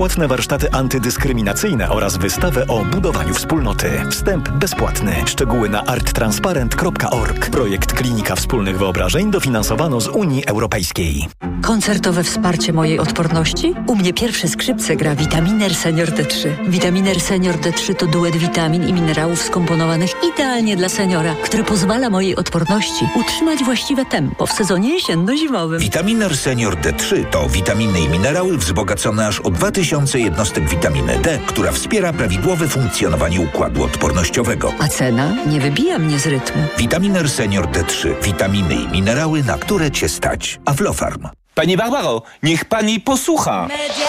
Płatne warsztaty antydyskryminacyjne oraz wystawę o budowaniu wspólnoty. Wstęp bezpłatny. Szczegóły na arttransparent.org. Projekt Klinika Wspólnych Wyobrażeń dofinansowano z Unii Europejskiej. Koncertowe wsparcie mojej odporności? U mnie pierwsze skrzypce gra Vitaminer Senior D3. Vitaminer Senior D3 to duet witamin i minerałów skomponowanych idealnie dla seniora, który pozwala mojej odporności utrzymać właściwe tempo w sezonie jesienno-zimowym. Vitaminer Senior D3 to witaminy i minerały wzbogacone aż o 2000 jednostek witaminy D, która wspiera prawidłowe funkcjonowanie układu odpornościowego. A cena nie wybija mnie z rytmu. Vitaminer Senior D3. Witaminy i minerały, na które Cię stać. Aflofarm. Pani Barbaro, niech pani posłucha.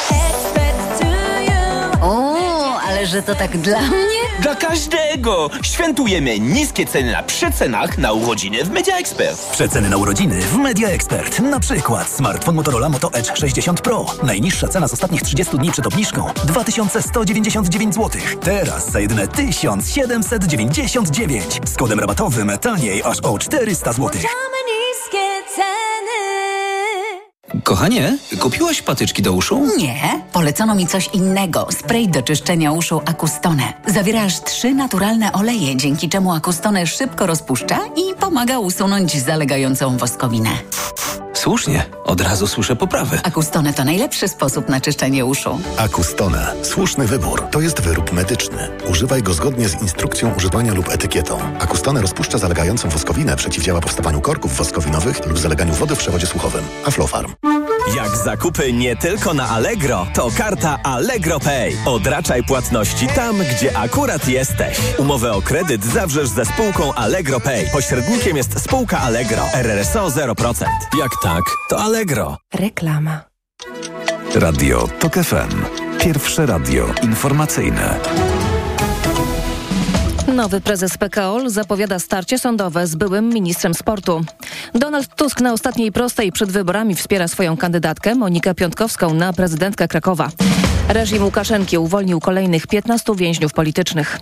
O, ale że to tak dla mnie? Dla każdego! Świętujemy niskie ceny na przecenach na urodziny w Media Expert. Przeceny na urodziny w Media Expert. Na przykład smartfon Motorola Moto Edge 60 Pro. Najniższa cena z ostatnich 30 dni przed obniżką 2199 zł. Teraz za jedyne 1799. Z kodem rabatowym taniej aż o 400 zł. Kochanie, kupiłaś patyczki do uszu? Nie, polecono mi coś innego. Spray do czyszczenia uszu Acustone. Zawiera aż 3 naturalne oleje, dzięki czemu Acustone szybko rozpuszcza i pomaga usunąć zalegającą woskowinę. Słusznie, od razu słyszę poprawę. Acustone to najlepszy sposób na czyszczenie uszu. Acustone. Słuszny wybór. To jest wyrób medyczny. Używaj go zgodnie z instrukcją używania lub etykietą. Acustone rozpuszcza zalegającą woskowinę, przeciwdziała powstawaniu korków woskowinowych lub zaleganiu wody w przewodzie słuchowym. Aflofarm. Jak zakupy nie tylko na Allegro, to karta Allegro Pay. Odraczaj płatności tam, gdzie akurat jesteś. Umowę o kredyt zawrzesz ze spółką Allegro Pay. Pośrednikiem jest spółka Allegro. RRSO 0%. Jak tak, to Allegro. Reklama. Radio TOK FM. Pierwsze radio informacyjne. Nowy prezes PKO zapowiada starcie sądowe z byłym ministrem sportu. Donald Tusk na ostatniej prostej przed wyborami wspiera swoją kandydatkę Monikę Piątkowską na prezydentkę Krakowa. Reżim Łukaszenki uwolnił kolejnych 15 więźniów politycznych.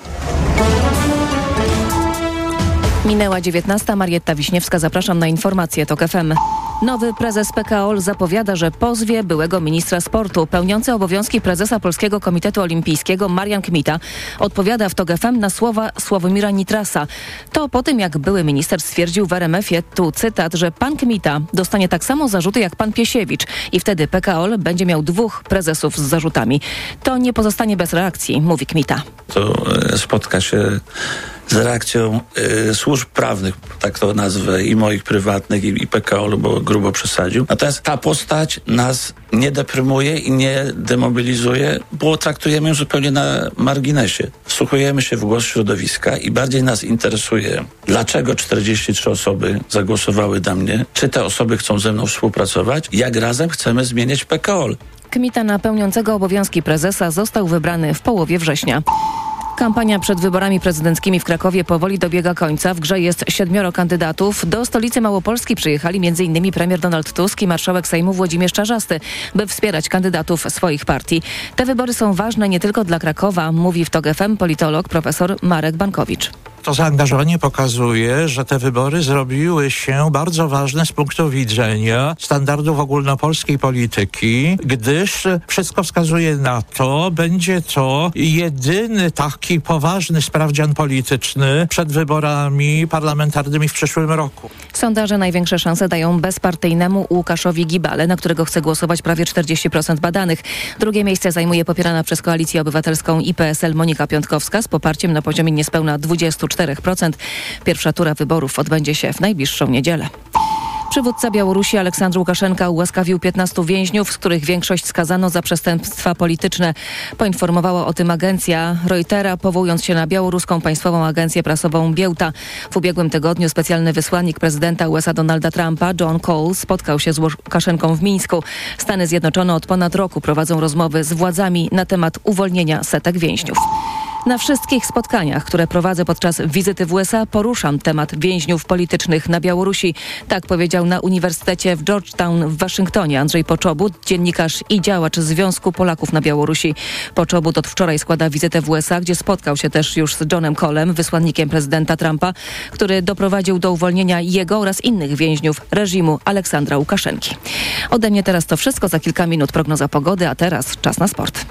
Minęła 19. Marietta Wiśniewska. Zapraszam na informacje TOK FM. Nowy prezes PKO zapowiada, że pozwie byłego ministra sportu. Pełniący obowiązki prezesa Polskiego Komitetu Olimpijskiego Marian Kmita odpowiada w TOK FM na słowa Sławomira Nitrasa. To po tym, jak były minister stwierdził w RMF-ie, tu cytat, że pan Kmita dostanie tak samo zarzuty jak pan Piesiewicz i wtedy PKO będzie miał 2 prezesów z zarzutami. To nie pozostanie bez reakcji, mówi Kmita. To spotka się z reakcją służb prawnych, tak to nazwę, i moich prywatnych, i PKO, bo grubo przesadził. Natomiast ta postać nas nie deprymuje i nie demobilizuje, bo traktujemy ją zupełnie na marginesie. Wsłuchujemy się w głos środowiska i bardziej nas interesuje, dlaczego 43 osoby zagłosowały na mnie, czy te osoby chcą ze mną współpracować, jak razem chcemy zmieniać PKO. Kmita na pełniącego obowiązki prezesa został wybrany w połowie września. Kampania przed wyborami prezydenckimi w Krakowie powoli dobiega końca. W grze jest 7 kandydatów. Do stolicy Małopolski przyjechali m.in. premier Donald Tusk i marszałek Sejmu Włodzimierz Czarzasty, by wspierać kandydatów swoich partii. Te wybory są ważne nie tylko dla Krakowa, mówi w TOK FM politolog profesor Marek Bankowicz. To zaangażowanie pokazuje, że te wybory zrobiły się bardzo ważne z punktu widzenia standardów ogólnopolskiej polityki, gdyż wszystko wskazuje na to, będzie to jedyny taki poważny sprawdzian polityczny przed wyborami parlamentarnymi w przyszłym roku. Sondaże największe szanse dają bezpartyjnemu Łukaszowi Gibale, na którego chce głosować prawie 40% badanych. Drugie miejsce zajmuje popierana przez Koalicję Obywatelską i PSL Monika Piątkowska z poparciem na poziomie niespełna 24%. Pierwsza tura wyborów odbędzie się w najbliższą niedzielę. Przywódca Białorusi Aleksandr Łukaszenka ułaskawił 15 więźniów, z których większość skazano za przestępstwa polityczne. Poinformowała o tym agencja Reutera, powołując się na białoruską państwową agencję prasową Białta. W ubiegłym tygodniu specjalny wysłannik prezydenta USA Donalda Trumpa, John Cole, spotkał się z Łukaszenką w Mińsku. Stany Zjednoczone od ponad roku prowadzą rozmowy z władzami na temat uwolnienia setek więźniów. Na wszystkich spotkaniach, które prowadzę podczas wizyty w USA, poruszam temat więźniów politycznych na Białorusi. Tak powiedział na Uniwersytecie w Georgetown w Waszyngtonie Andrzej Poczobut, dziennikarz i działacz Związku Polaków na Białorusi. Poczobut od wczoraj składa wizytę w USA, gdzie spotkał się też już z Johnem Colem, wysłannikiem prezydenta Trumpa, który doprowadził do uwolnienia jego oraz innych więźniów reżimu Aleksandra Łukaszenki. Ode mnie teraz to wszystko. Za kilka minut prognoza pogody, a teraz czas na sport.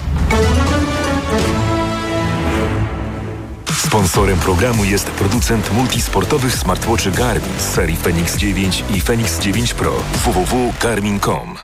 Sponsorem programu jest producent multisportowych smartwatchy Garmin z serii Fenix 9 i Fenix 9 Pro. www.garmin.com.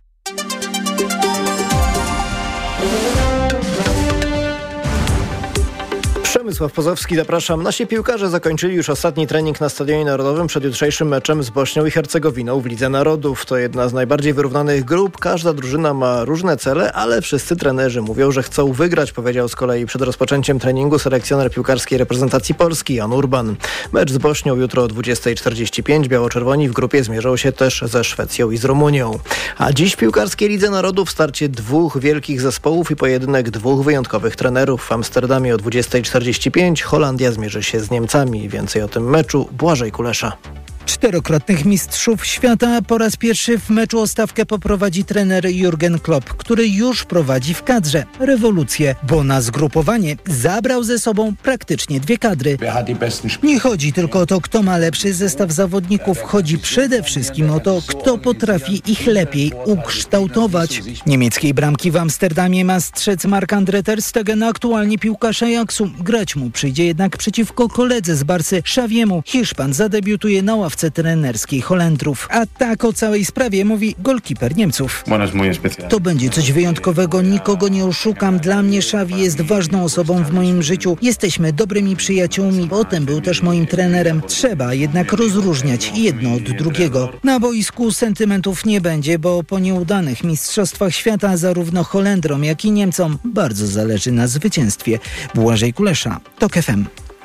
Przemysław Pozowski, zapraszam. Nasi piłkarze zakończyli już ostatni trening na Stadionie Narodowym przed jutrzejszym meczem z Bośnią i Hercegowiną w Lidze Narodów. To jedna z najbardziej wyrównanych grup. Każda drużyna ma różne cele, ale wszyscy trenerzy mówią, że chcą wygrać, powiedział z kolei przed rozpoczęciem treningu selekcjoner piłkarskiej reprezentacji Polski Jan Urban. Mecz z Bośnią jutro o 20:45. Biało-czerwoni w grupie zmierzą się też ze Szwecją i z Rumunią. A dziś w piłkarskiej Lidze Narodów starcie dwóch wielkich zespołów i pojedynek dwóch wyjątkowych trenerów. W Amsterdamie o 20:45 Holandia zmierzy się z Niemcami. Więcej o tym meczu Błażej Kulesza. Czterokrotnych mistrzów świata po raz pierwszy w meczu o stawkę poprowadzi trener Jürgen Klopp, który już prowadzi w kadrze rewolucję, bo na zgrupowanie zabrał ze sobą praktycznie dwie kadry. Nie chodzi tylko o to, kto ma lepszy zestaw zawodników, chodzi przede wszystkim o to, kto potrafi ich lepiej ukształtować. Niemieckiej bramki w Amsterdamie ma strzec Marc-André ter Stegen, aktualnie piłkarz Ajaxu. Grać mu przyjdzie jednak przeciwko koledze z Barsy, Xaviemu. Hiszpan zadebiutuje na ławce trenerskiej Holendrów. A tak o całej sprawie mówi golkiper Niemców. To będzie coś wyjątkowego, nikogo nie oszukam. Dla mnie Xavi jest ważną osobą w moim życiu. Jesteśmy dobrymi przyjaciółmi. Potem był też moim trenerem. Trzeba jednak rozróżniać jedno od drugiego. Na boisku sentymentów nie będzie, bo po nieudanych mistrzostwach świata zarówno Holendrom, jak i Niemcom bardzo zależy na zwycięstwie. Błażej Kulesza, TOK FM.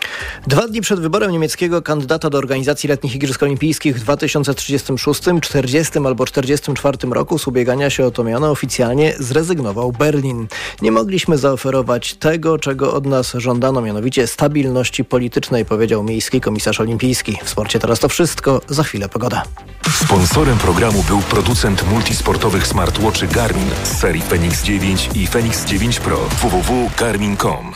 2 dni przed wyborem niemieckiego kandydata do organizacji letnich Igrzysk Olimpijskich w 2036, 40 albo 44 roku z ubiegania się o to miano oficjalnie zrezygnował Berlin. Nie mogliśmy zaoferować tego, czego od nas żądano, mianowicie stabilności politycznej, powiedział miejski komisarz olimpijski. W sporcie teraz to wszystko, za chwilę pogoda. Sponsorem programu był producent multisportowych smartwatchy Garmin z serii Fenix 9 i Fenix 9 Pro. www.garmin.com.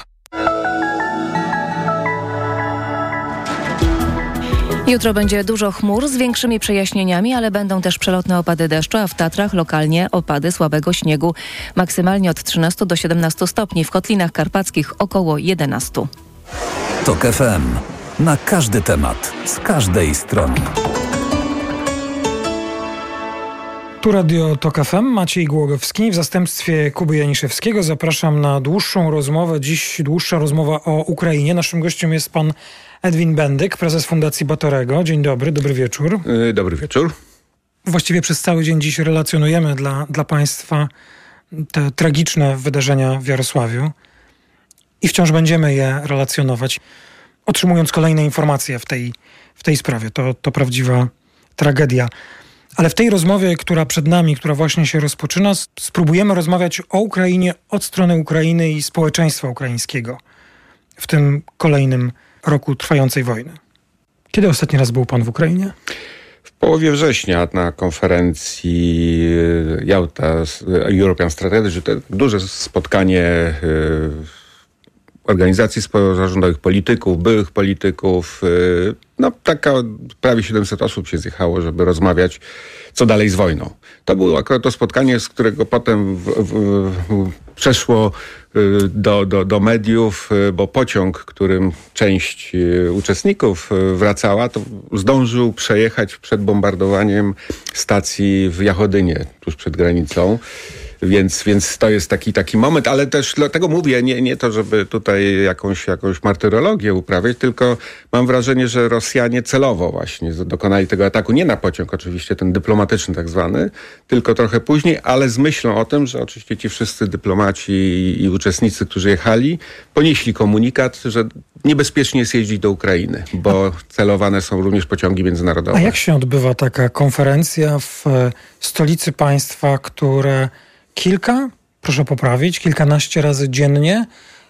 Jutro będzie dużo chmur z większymi przejaśnieniami, ale będą też przelotne opady deszczu, a w Tatrach lokalnie opady słabego śniegu. Maksymalnie od 13 do 17 stopni, w Kotlinach Karpackich około 11. TOK FM. Na każdy temat, z każdej strony. Tu Radio TOK FM, Maciej Głogowski w zastępstwie Kuby Janiszewskiego. Zapraszam na dłuższą rozmowę. Dziś dłuższa rozmowa o Ukrainie. Naszym gościem jest pan Edwin Bendyk, prezes Fundacji Batorego. Dzień dobry, dobry wieczór. Dobry wieczór. Właściwie przez cały dzień dziś relacjonujemy dla państwa te tragiczne wydarzenia w Jarosławiu i wciąż będziemy je relacjonować, otrzymując kolejne informacje w tej sprawie. To prawdziwa tragedia. Ale w tej rozmowie, która przed nami, która właśnie się rozpoczyna, spróbujemy rozmawiać o Ukrainie od strony Ukrainy i społeczeństwa ukraińskiego w tym kolejnym roku trwającej wojny. Kiedy ostatni raz był pan w Ukrainie? W połowie września na konferencji Yalta European Strategy, to duże spotkanie organizacji pozarządowych, polityków, byłych polityków. Taka prawie 700 osób się zjechało, żeby rozmawiać, co dalej z wojną. To było akurat to spotkanie, z którego potem przeszło do mediów, bo pociąg, którym część uczestników wracała, to zdążył przejechać przed bombardowaniem stacji w Jachodynie, tuż przed granicą. Więc to jest taki moment, ale też dlatego mówię, nie to, żeby tutaj jakąś martyrologię uprawiać, tylko mam wrażenie, że Rosjanie celowo właśnie dokonali tego ataku, nie na pociąg oczywiście, ten dyplomatyczny tak zwany, tylko trochę później, ale z myślą o tym, że oczywiście ci wszyscy dyplomaci i uczestnicy, którzy jechali, ponieśli komunikat, że niebezpiecznie jest jeździć do Ukrainy, bo celowane są również pociągi międzynarodowe. A jak się odbywa taka konferencja w stolicy państwa, które kilkanaście razy dziennie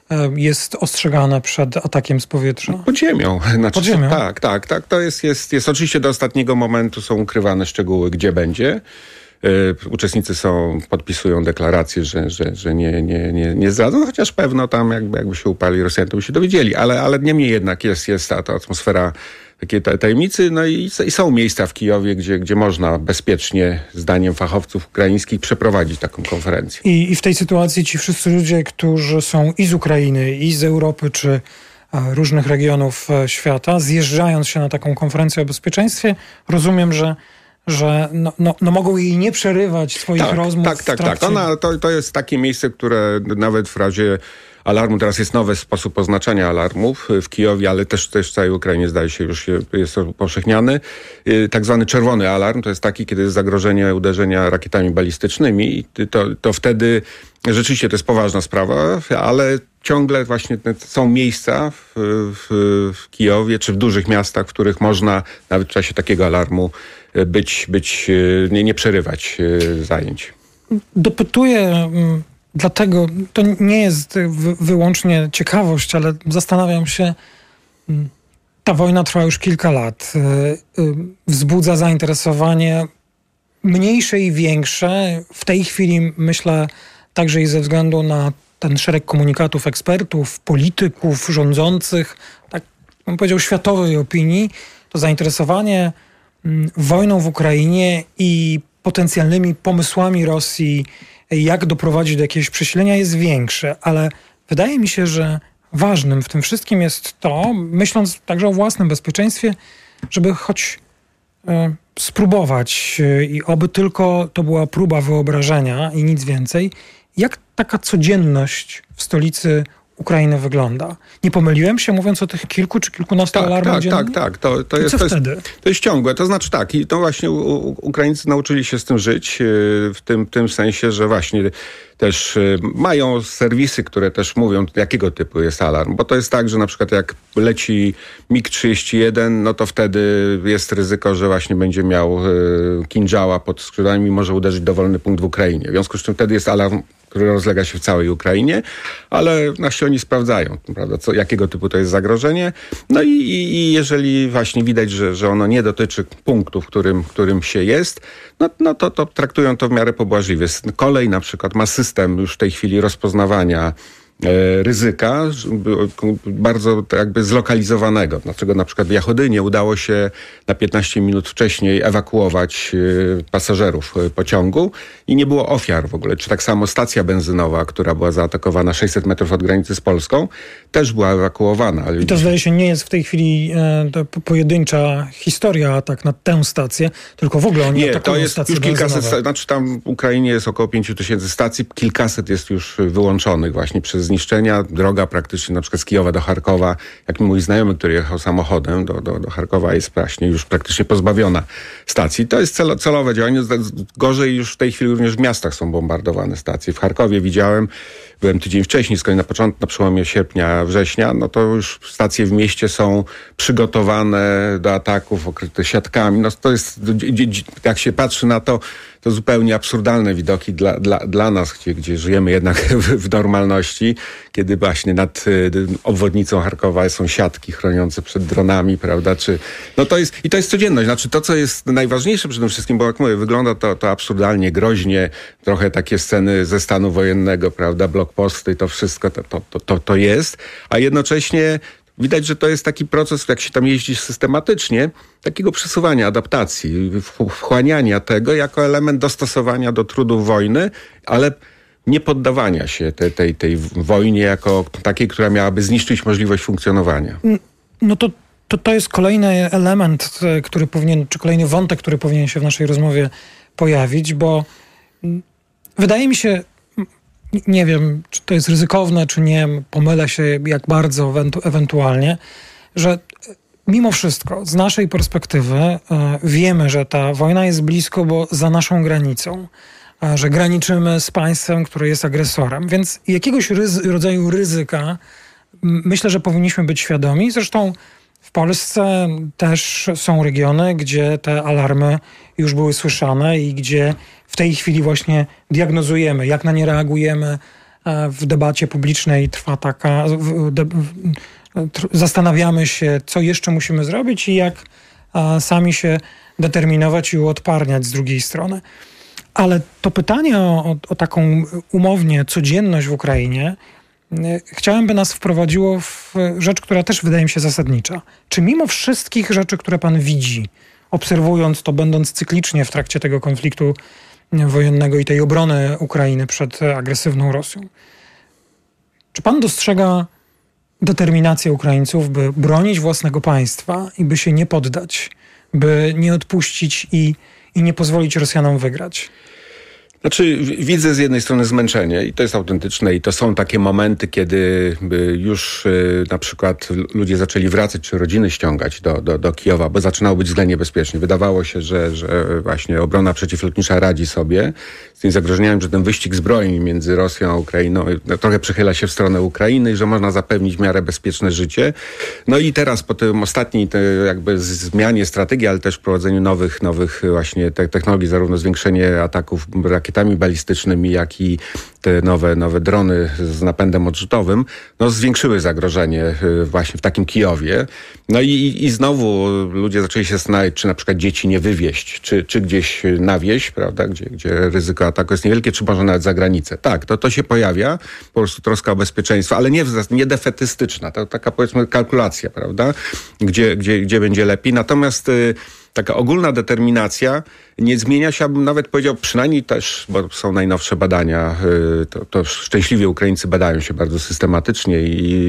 jest ostrzegane przed atakiem z powietrza? Pod ziemią. Pod ziemią? Tak. To jest oczywiście do ostatniego momentu są ukrywane szczegóły, gdzie będzie. Uczestnicy podpisują deklarację, że nie zdradzą, chociaż pewno tam jakby się upali Rosjanie, to by się dowiedzieli, ale niemniej jednak jest ta atmosfera takiej tajemnicy, no i są miejsca w Kijowie, gdzie można bezpiecznie, zdaniem fachowców ukraińskich, przeprowadzić taką konferencję. I w tej sytuacji ci wszyscy ludzie, którzy są i z Ukrainy, i z Europy, czy różnych regionów świata, zjeżdżając się na taką konferencję o bezpieczeństwie, rozumiem, że mogą jej nie przerywać swoich rozmów. Tak. To jest takie miejsce, które nawet w razie alarmu, teraz jest nowy sposób oznaczania alarmów w Kijowie, ale też w całej Ukrainie zdaje się już jest upowszechniany. Tak zwany czerwony alarm to jest taki, kiedy jest zagrożenie uderzenia rakietami balistycznymi i to wtedy rzeczywiście to jest poważna sprawa, ale ciągle właśnie są miejsca w Kijowie czy w dużych miastach, w których można nawet w czasie takiego alarmu nie przerywać zajęć. Dopytuję, dlatego to nie jest wyłącznie ciekawość, ale zastanawiam się, ta wojna trwa już kilka lat. Wzbudza zainteresowanie mniejsze i większe. W tej chwili myślę także i ze względu na ten szereg komunikatów ekspertów, polityków, rządzących, tak bym powiedział światowej opinii, to zainteresowanie wojną w Ukrainie i potencjalnymi pomysłami Rosji, jak doprowadzić do jakiegoś przesilenia, jest większe, ale wydaje mi się, że ważnym w tym wszystkim jest to, myśląc także o własnym bezpieczeństwie, żeby choć spróbować i oby tylko to była próba wyobrażenia i nic więcej, jak taka codzienność w stolicy Ukrainy wygląda. Nie pomyliłem się, mówiąc o tych kilku czy kilkunastu alarmach dziennie? Tak. To jest ciągłe. To znaczy tak, i to właśnie Ukraińcy nauczyli się z tym żyć, w tym sensie, że właśnie też mają serwisy, które też mówią, jakiego typu jest alarm. Bo to jest tak, że na przykład jak leci MiG-31, no to wtedy jest ryzyko, że właśnie będzie miał Kinżała pod skrzydłami i może uderzyć dowolny punkt w Ukrainie. W związku z czym wtedy jest alarm, który rozlega się w całej Ukrainie, ale nasi oni sprawdzają, prawda, jakiego typu to jest zagrożenie. No i jeżeli właśnie widać, że ono nie dotyczy punktu, w którym się jest, no to traktują to w miarę pobłażliwie. Kolej na przykład ma system już w tej chwili rozpoznawania ryzyka, bardzo jakby zlokalizowanego. Dlaczego na przykład w Jachodynie udało się na 15 minut wcześniej ewakuować pasażerów pociągu i nie było ofiar w ogóle. Czy tak samo stacja benzynowa, która była zaatakowana 600 metrów od granicy z Polską, też była ewakuowana. I to zdaje się nie jest w tej chwili pojedyncza historia atak na tę stację, tylko w ogóle oni atakują to jest stacje już kilkaset, benzynowe. znaczy tam w Ukrainie jest około 5000 stacji, kilkaset jest już wyłączonych właśnie przez zniszczenia. Droga praktycznie na przykład z Kijowa do Charkowa, jak mój znajomy, który jechał samochodem do Charkowa, jest właśnie już praktycznie pozbawiona stacji. To jest celowe działanie. Gorzej już w tej chwili również w miastach są bombardowane stacje. W Charkowie byłem tydzień wcześniej, z kolei na przełomie sierpnia, września, no to już stacje w mieście są przygotowane do ataków, okryte siatkami. No to jest, jak się patrzy na to zupełnie absurdalne widoki dla nas, gdzie żyjemy jednak w normalności, kiedy właśnie nad obwodnicą Charkowa są siatki chroniące przed dronami, prawda? To jest codzienność. Znaczy to, co jest najważniejsze przede wszystkim, bo jak mówię, wygląda to absurdalnie, groźnie, trochę takie sceny ze stanu wojennego, prawda? Blokposty, to wszystko to jest, a jednocześnie widać, że to jest taki proces, jak się tam jeździ systematycznie, takiego przesuwania, adaptacji, wchłaniania tego jako element dostosowania do trudów wojny, ale nie poddawania się tej wojnie jako takiej, która miałaby zniszczyć możliwość funkcjonowania. No to jest kolejny element, czy kolejny wątek, który powinien się w naszej rozmowie pojawić, bo wydaje mi się, nie wiem, czy to jest ryzykowne, czy nie, pomylę się jak bardzo ewentualnie, że mimo wszystko z naszej perspektywy wiemy, że ta wojna jest blisko, bo za naszą granicą, że graniczymy z państwem, które jest agresorem, więc jakiegoś rodzaju ryzyka myślę, że powinniśmy być świadomi. Zresztą w Polsce też są regiony, gdzie te alarmy już były słyszane i gdzie w tej chwili właśnie diagnozujemy, jak na nie reagujemy, w debacie publicznej trwa taka... Zastanawiamy się, co jeszcze musimy zrobić i jak sami się determinować i uodparniać z drugiej strony. Ale to pytanie o taką umownie codzienność w Ukrainie chciałem, by nas wprowadziło w rzecz, która też wydaje mi się zasadnicza. Czy mimo wszystkich rzeczy, które pan widzi, obserwując to, będąc cyklicznie w trakcie tego konfliktu wojennego i tej obrony Ukrainy przed agresywną Rosją, czy pan dostrzega determinację Ukraińców, by bronić własnego państwa i by się nie poddać, by nie odpuścić i nie pozwolić Rosjanom wygrać? Znaczy, widzę z jednej strony zmęczenie i to jest autentyczne i to są takie momenty, kiedy już na przykład ludzie zaczęli wracać, czy rodziny ściągać do Kijowa, bo zaczynało być względnie bezpiecznie. Wydawało się, że właśnie obrona przeciwlotnicza radzi sobie z tym zagrożeniem, że ten wyścig zbrojni między Rosją a Ukrainą trochę przychyla się w stronę Ukrainy i że można zapewnić w miarę bezpieczne życie. No i teraz po tym ostatniej jakby zmianie strategii, ale też wprowadzeniu nowych właśnie technologii, zarówno zwiększenie ataków rakietami balistycznymi, jak i te nowe drony z napędem odrzutowym, zwiększyły zagrożenie właśnie w takim Kijowie. No i znowu ludzie zaczęli się zastanawiać, czy na przykład dzieci nie wywieźć, czy gdzieś na wieś, prawda, gdzie ryzyko ataku jest niewielkie, czy może nawet za granicę. Tak, to się pojawia, po prostu troska o bezpieczeństwo, ale nie defetystyczna, to taka powiedzmy kalkulacja, prawda, gdzie będzie lepiej. Natomiast taka ogólna determinacja nie zmienia się, abym nawet powiedział, przynajmniej też, bo są najnowsze badania, to szczęśliwie Ukraińcy badają się bardzo systematycznie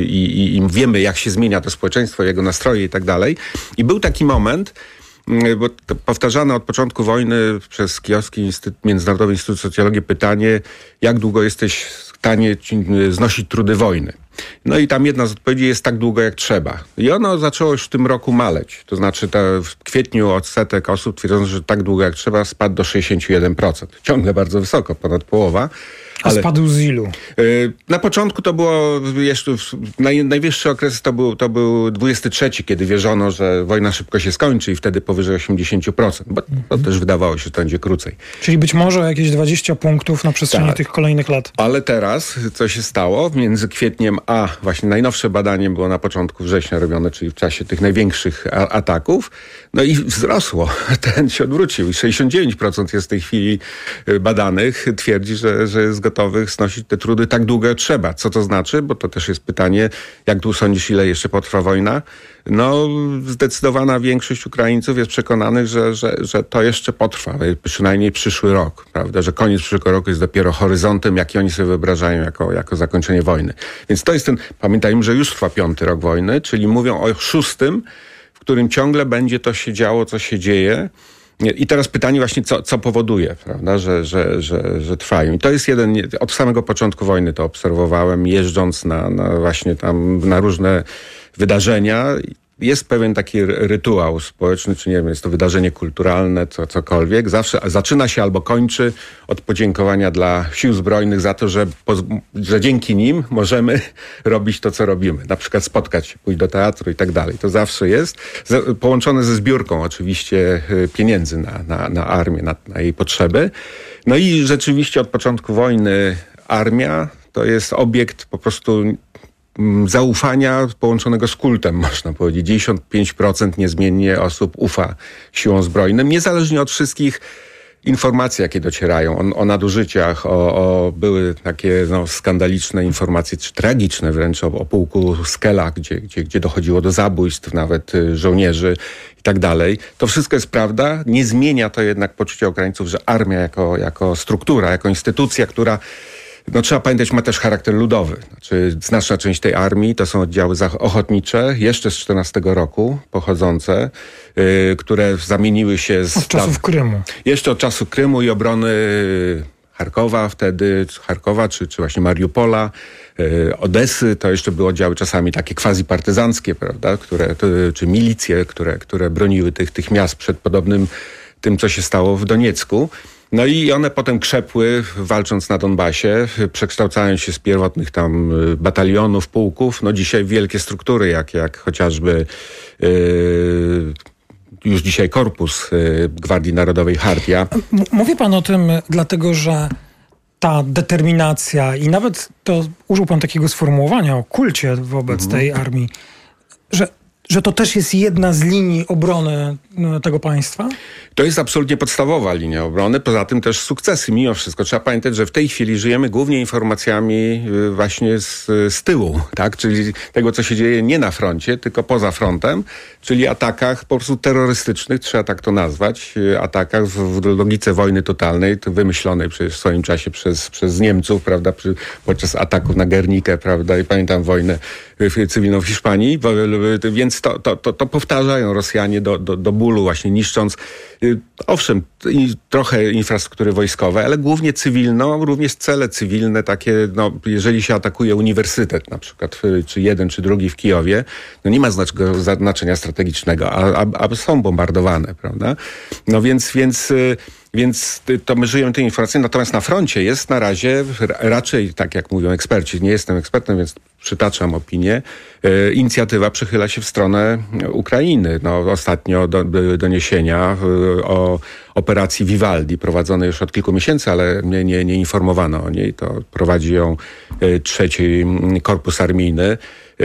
i wiemy, jak się zmienia to społeczeństwo, jego nastroje i tak dalej. I był taki moment, bo to powtarzane od początku wojny przez Kijowski Międzynarodowy Instytut Socjologii pytanie, jak długo jesteś w stanie znosić trudy wojny. No i tam jedna z odpowiedzi jest tak długo, jak trzeba. I ono zaczęło już w tym roku maleć. To znaczy w kwietniu odsetek osób twierdząc, że tak długo, jak trzeba, spadł do 61%. Ciągle bardzo wysoko, ponad połowa. A spadł z ilu? Na początku to było jeszcze, najwyższy okres to był 23, kiedy wierzono, że wojna szybko się skończy i wtedy powyżej 80%, bo to też wydawało się, że to będzie krócej. Czyli być może jakieś 20 punktów na przestrzeni tych kolejnych lat. Ale teraz, co się stało między kwietniem a właśnie najnowsze badanie było na początku września robione, czyli w czasie tych największych ataków, no i wzrosło. Ten się odwrócił i 69% jest w tej chwili badanych, twierdzi, że jest gotowych znosić te trudy tak długo jak trzeba. Co to znaczy? Bo to też jest pytanie, jak tu sądzisz, ile jeszcze potrwa wojna? No, zdecydowana większość Ukraińców jest przekonanych, że to jeszcze potrwa, przynajmniej przyszły rok, prawda? Że koniec przyszłego roku jest dopiero horyzontem, jaki oni sobie wyobrażają jako zakończenie wojny. Więc to jest pamiętajmy, że już trwa 5. rok wojny, czyli mówią o 6., w którym ciągle będzie to się działo, co się dzieje. I teraz pytanie właśnie, co powoduje, prawda, że trwają. I to jest od samego początku wojny to obserwowałem, jeżdżąc właśnie tam na różne wydarzenia. Jest pewien taki rytuał społeczny, czy nie wiem, jest to wydarzenie kulturalne, cokolwiek. Zawsze zaczyna się albo kończy od podziękowania dla sił zbrojnych za to, że dzięki nim możemy robić to, co robimy. Na przykład spotkać się, pójść do teatru i tak dalej. To zawsze jest połączone ze zbiórką oczywiście pieniędzy na armię, na jej potrzeby. No i rzeczywiście od początku wojny armia to jest obiekt po prostu zaufania połączonego z kultem, można powiedzieć. 95% niezmiennie osób ufa siłom zbrojnym, niezależnie od wszystkich informacji, jakie docierają o nadużyciach, były takie skandaliczne informacje, czy tragiczne wręcz o pułku Skela, gdzie dochodziło do zabójstw nawet żołnierzy i tak dalej. To wszystko jest prawda. Nie zmienia to jednak poczucia Ukraińców, że armia jako struktura, jako instytucja, która trzeba pamiętać, ma też charakter ludowy. Znaczy, znaczna część tej armii to są oddziały ochotnicze, jeszcze z 14 roku pochodzące, które zamieniły się od czasów Krymu. Jeszcze od czasu Krymu i obrony Charkowa, czy właśnie Mariupola, Odesy, to jeszcze były oddziały czasami takie quasi-partyzanckie, prawda, czy milicje, które broniły tych miast przed podobnym tym, co się stało w Doniecku. No i one potem krzepły, walcząc na Donbasie, przekształcając się z pierwotnych tam batalionów, pułków, dzisiaj wielkie struktury, jak chociażby już dzisiaj korpus Gwardii Narodowej Chartia. Mówi pan o tym dlatego, że ta determinacja i nawet to użył pan takiego sformułowania o kulcie wobec tej armii, że to też jest jedna z linii obrony tego państwa? To jest absolutnie podstawowa linia obrony. Poza tym też sukcesy mimo wszystko. Trzeba pamiętać, że w tej chwili żyjemy głównie informacjami właśnie z tyłu, tak? Czyli tego, co się dzieje nie na froncie, tylko poza frontem, czyli atakach po prostu terrorystycznych, trzeba tak to nazwać, atakach w logice wojny totalnej, wymyślonej przecież w swoim czasie przez Niemców, prawda, podczas ataków na Guernikę, prawda, i pamiętam wojnę cywilną w Hiszpanii, więc to powtarzają Rosjanie do bólu, właśnie niszcząc, owszem, trochę infrastruktury wojskowej, ale głównie cywilną, również cele cywilne, takie, jeżeli się atakuje uniwersytet na przykład, czy jeden, czy drugi w Kijowie, nie ma znaczenia strategicznego, a są bombardowane, prawda? No więc to my żyjemy tej informacji, natomiast na froncie jest na razie raczej, tak jak mówią eksperci, nie jestem ekspertem, więc przytaczam opinię, inicjatywa przychyla się w stronę Ukrainy. Ostatnio były doniesienia o operacji Vivaldi, prowadzonej już od kilku miesięcy, ale nie informowano o niej. To prowadzi ją 3. Korpus Armijny.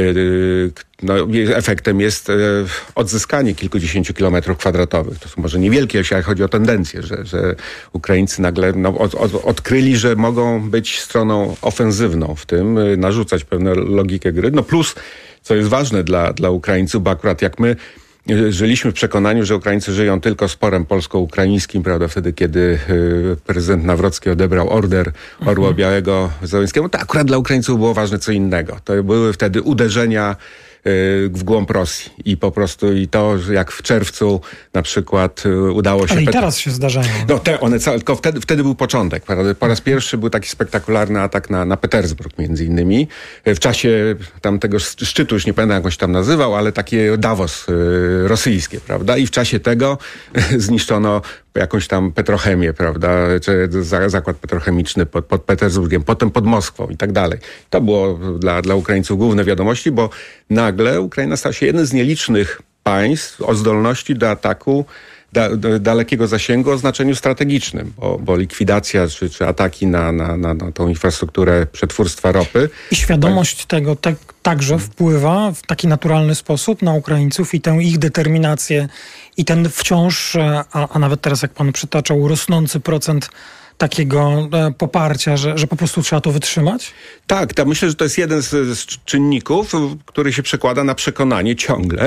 Efektem jest odzyskanie kilkudziesięciu kilometrów kwadratowych. To są może niewielkie, ale chodzi o tendencję, że Ukraińcy nagle odkryli, że mogą być stroną ofensywną w tym, narzucać pewną logikę gry. Plus, co jest ważne dla Ukraińców, bo akurat jak my żyliśmy w przekonaniu, że Ukraińcy żyją tylko sporem polsko-ukraińskim, prawda, wtedy kiedy prezydent Nawrocki odebrał order Orła Białego Zełenskiemu, to akurat dla Ukraińców było ważne co innego. To były wtedy uderzenia w głąb Rosji i po prostu i to, jak w czerwcu na przykład udało się... Ale i teraz się zdarzają. Tylko wtedy był początek. Prawda? Po raz pierwszy był taki spektakularny atak na Petersburg między innymi. W czasie tamtego szczytu, już nie pamiętam jak on się tam nazywał, ale takie Davos rosyjskie, prawda? I w czasie tego zniszczono jakąś tam petrochemię, prawda, czy zakład petrochemiczny pod Petersburgiem, potem pod Moskwą i tak dalej. To było dla Ukraińców główne wiadomości, bo nagle Ukraina stała się jednym z nielicznych państw o zdolności do ataku dalekiego zasięgu o znaczeniu strategicznym, bo likwidacja czy ataki na tą infrastrukturę przetwórstwa ropy. I świadomość tego także wpływa w taki naturalny sposób na Ukraińców i tę ich determinację i ten wciąż, a nawet teraz jak pan przytaczał, rosnący procent takiego poparcia, że po prostu trzeba to wytrzymać? Tak, myślę, że to jest jeden z czynników, który się przekłada na przekonanie ciągle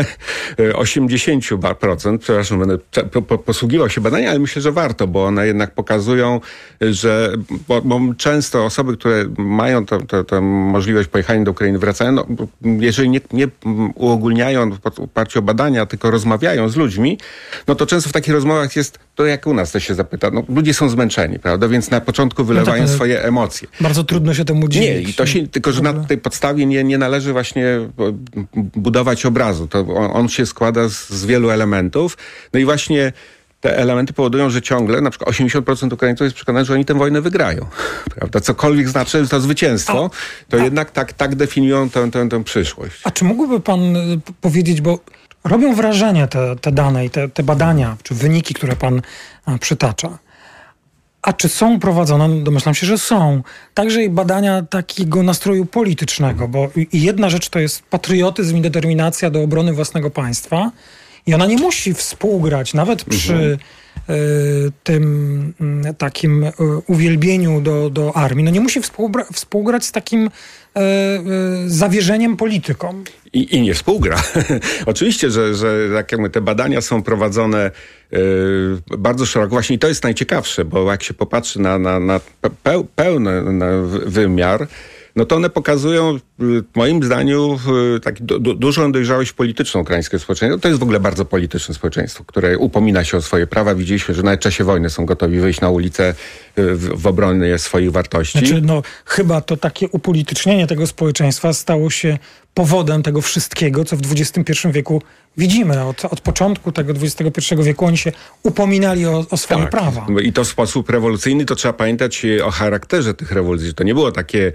80%, przepraszam, będę posługiwał się badania, ale myślę, że warto, bo one jednak pokazują, że bo często osoby, które mają tę możliwość pojechania do Ukrainy, wracają, jeżeli nie uogólniają w oparciu o badania, tylko rozmawiają z ludźmi, to często w takich rozmowach jest to, jak u nas to się zapyta, ludzie są zmęczeni, prawda, więc na początku wylewają swoje emocje. Bardzo trudno się temu dzielić. Nie, tylko że na tej podstawie nie należy właśnie budować obrazu. On się składa z wielu elementów. No i właśnie te elementy powodują, że ciągle na przykład 80% Ukraińców jest przekonanych, że oni tę wojnę wygrają. Prawda? Cokolwiek znaczy to zwycięstwo, to jednak tak definiują tę przyszłość. A czy mógłby pan powiedzieć, bo robią wrażenie te dane i te badania, czy wyniki, które pan przytacza. A czy są prowadzone, domyślam się, że są, także i badania takiego nastroju politycznego, bo jedna rzecz to jest patriotyzm i determinacja do obrony własnego państwa i ona nie musi współgrać, nawet przy tym takim uwielbieniu do armii, nie musi współgrać z takim zawierzeniem politykom. I nie współgra. Oczywiście, że jak te badania są prowadzone bardzo szeroko. Właśnie to jest najciekawsze, bo jak się popatrzy na pełny wymiar, to one pokazują, moim zdaniem, dużą dojrzałość polityczną ukraińskiego społeczeństwa. To jest w ogóle bardzo polityczne społeczeństwo, które upomina się o swoje prawa. Widzieliśmy, że nawet w czasie wojny są gotowi wyjść na ulicę w obronie swoich wartości. Chyba to takie upolitycznienie tego społeczeństwa stało się powodem tego wszystkiego, co w XXI wieku widzimy. Od początku tego XXI wieku oni się upominali o swoje prawa. I to w sposób rewolucyjny, to trzeba pamiętać o charakterze tych rewolucji. To nie było takie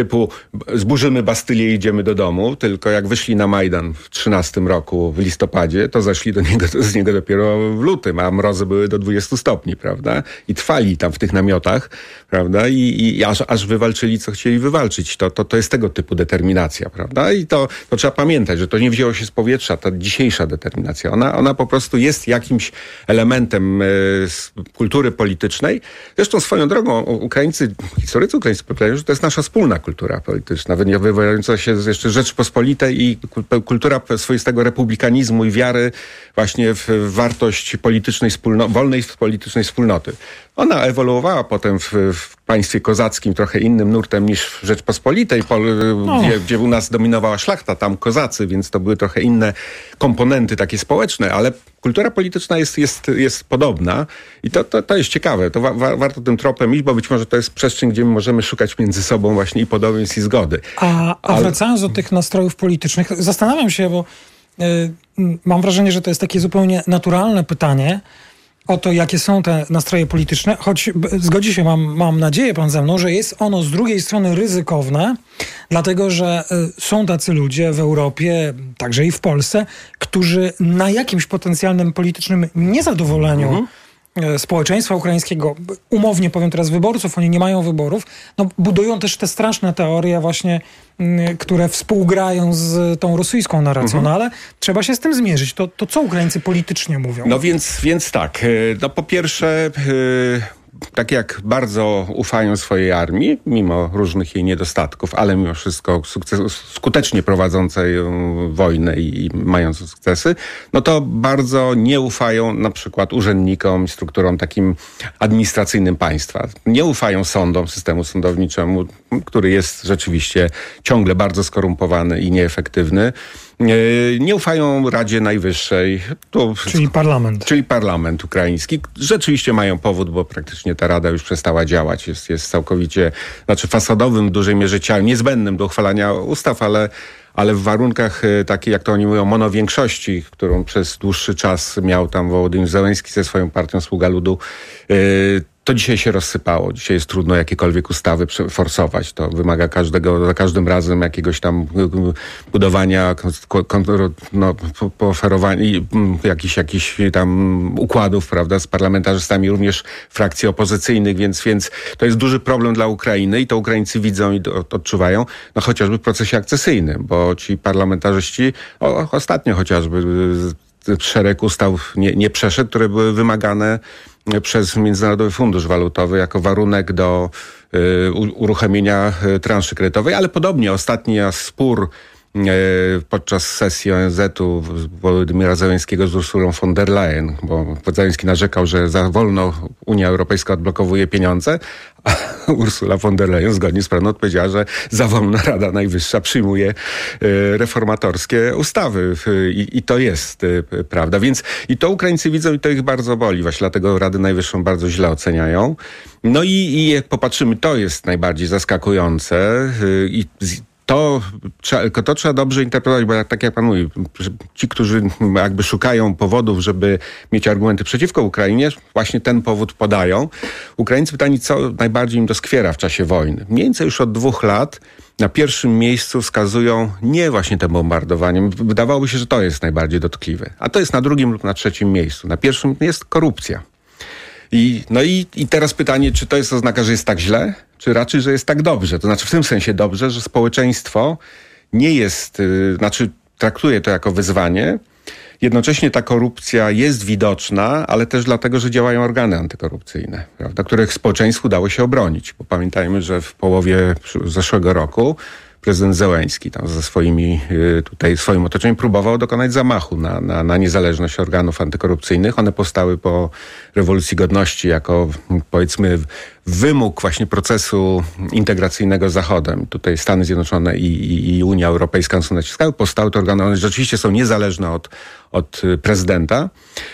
typu zburzymy Bastylię i idziemy do domu, tylko jak wyszli na Majdan w 13 roku w listopadzie, to zeszli z niego dopiero w lutym, a mrozy były do 20 stopni, prawda? I trwali tam w tych namiotach, prawda? I aż wywalczyli, co chcieli wywalczyć. To jest tego typu determinacja, prawda? I to trzeba pamiętać, że to nie wzięło się z powietrza, ta dzisiejsza determinacja. Ona po prostu jest jakimś elementem kultury politycznej. Zresztą swoją drogą historycy ukraińscy podkreślają, że to jest nasza wspólna kultura polityczna, wywołująca się jeszcze Rzeczpospolitej i kultura swoistego republikanizmu i wiary właśnie w wartość politycznej wolnej politycznej wspólnoty. Ona ewoluowała potem w państwie kozackim trochę innym nurtem niż w Rzeczpospolitej, gdzie u nas dominowała szlachta, tam kozacy, więc to były trochę inne komponenty takie społeczne, ale kultura polityczna jest podobna i to jest ciekawe. To warto tym tropem iść, bo być może to jest przestrzeń, gdzie my możemy szukać między sobą właśnie i podobieństw i zgody. A wracając do tych nastrojów politycznych, zastanawiam się, bo mam wrażenie, że to jest takie zupełnie naturalne pytanie o to, jakie są te nastroje polityczne, choć zgodzi się, mam nadzieję pan ze mną, że jest ono z drugiej strony ryzykowne, dlatego że są tacy ludzie w Europie, także i w Polsce, którzy na jakimś potencjalnym politycznym niezadowoleniu społeczeństwa ukraińskiego, umownie powiem teraz wyborców, oni nie mają wyborów, budują też te straszne teorie właśnie, które współgrają z tą rosyjską narracją, ale trzeba się z tym zmierzyć. To co Ukraińcy politycznie mówią? No więc tak, po pierwsze, tak jak bardzo ufają swojej armii, mimo różnych jej niedostatków, ale mimo wszystko skutecznie prowadzącej wojnę i mając sukcesy, no to bardzo nie ufają na przykład urzędnikom i strukturom takim administracyjnym państwa. Nie ufają sądom, systemu sądowniczemu, który jest rzeczywiście ciągle bardzo skorumpowany i nieefektywny. Nie ufają Radzie Najwyższej. Czyli parlament ukraiński. Rzeczywiście mają powód, bo praktycznie ta Rada już przestała działać. Jest całkowicie, fasadowym w dużej mierze ciałem, niezbędnym do uchwalania ustaw, ale w warunkach takiej, jak to oni mówią, monowiększości, którą przez dłuższy czas miał tam Wołodymyr Zełenski ze swoją partią Sługa Ludu, to dzisiaj się rozsypało. Dzisiaj jest trudno jakiekolwiek ustawy forsować. To wymaga za każdym razem jakiegoś tam budowania, pooferowania jakichś tam układów, prawda, z parlamentarzystami również frakcji opozycyjnych, więc to jest duży problem dla Ukrainy i to Ukraińcy widzą i odczuwają, chociażby w procesie akcesyjnym, bo ci parlamentarzyści ostatnio chociażby szereg ustaw nie przeszedł, które były wymagane przez Międzynarodowy Fundusz Walutowy jako warunek do uruchomienia transzy kredytowej, ale podobnie ostatni spór podczas sesji ONZ-u Wołodymyra Zełenskiego z Ursulą von der Leyen, bo Zełenski narzekał, że za wolno Unia Europejska odblokowuje pieniądze, a Ursula von der Leyen zgodnie z prawem odpowiedziała, że za wolno Rada Najwyższa przyjmuje reformatorskie ustawy i to jest prawda. Więc i to Ukraińcy widzą i to ich bardzo boli. Właśnie dlatego Radę Najwyższą bardzo źle oceniają. No i jak popatrzymy, to jest najbardziej zaskakujące to trzeba dobrze interpretować, bo tak jak pan mówi, ci, którzy jakby szukają powodów, żeby mieć argumenty przeciwko Ukrainie, właśnie ten powód podają. Ukraińcy pytani, co najbardziej im doskwiera w czasie wojny. Mniej więcej już od 2 lat na pierwszim miejscu wskazują nie właśnie te bombardowanie. Wydawałoby się, że to jest najbardziej dotkliwe. A to jest na 2. lub na 3. miejscu. Na pierwszym jest korupcja. I teraz pytanie, czy to jest oznaka, że jest tak źle, czy raczej, że jest tak dobrze? To znaczy w tym sensie dobrze, że społeczeństwo nie jest, traktuje to jako wyzwanie. Jednocześnie ta korupcja jest widoczna, ale też dlatego, że działają organy antykorupcyjne, prawda, których społeczeństwu udało się obronić. Bo pamiętajmy, że w połowie zeszłego roku prezydent Zełenski tam ze swoim otoczeniem próbował dokonać zamachu na niezależność organów antykorupcyjnych. One powstały po rewolucji godności jako, powiedzmy, wymóg właśnie procesu integracyjnego z Zachodem. Tutaj Stany Zjednoczone i Unia Europejska są naciskały. Powstały te organy, one rzeczywiście są niezależne od prezydenta.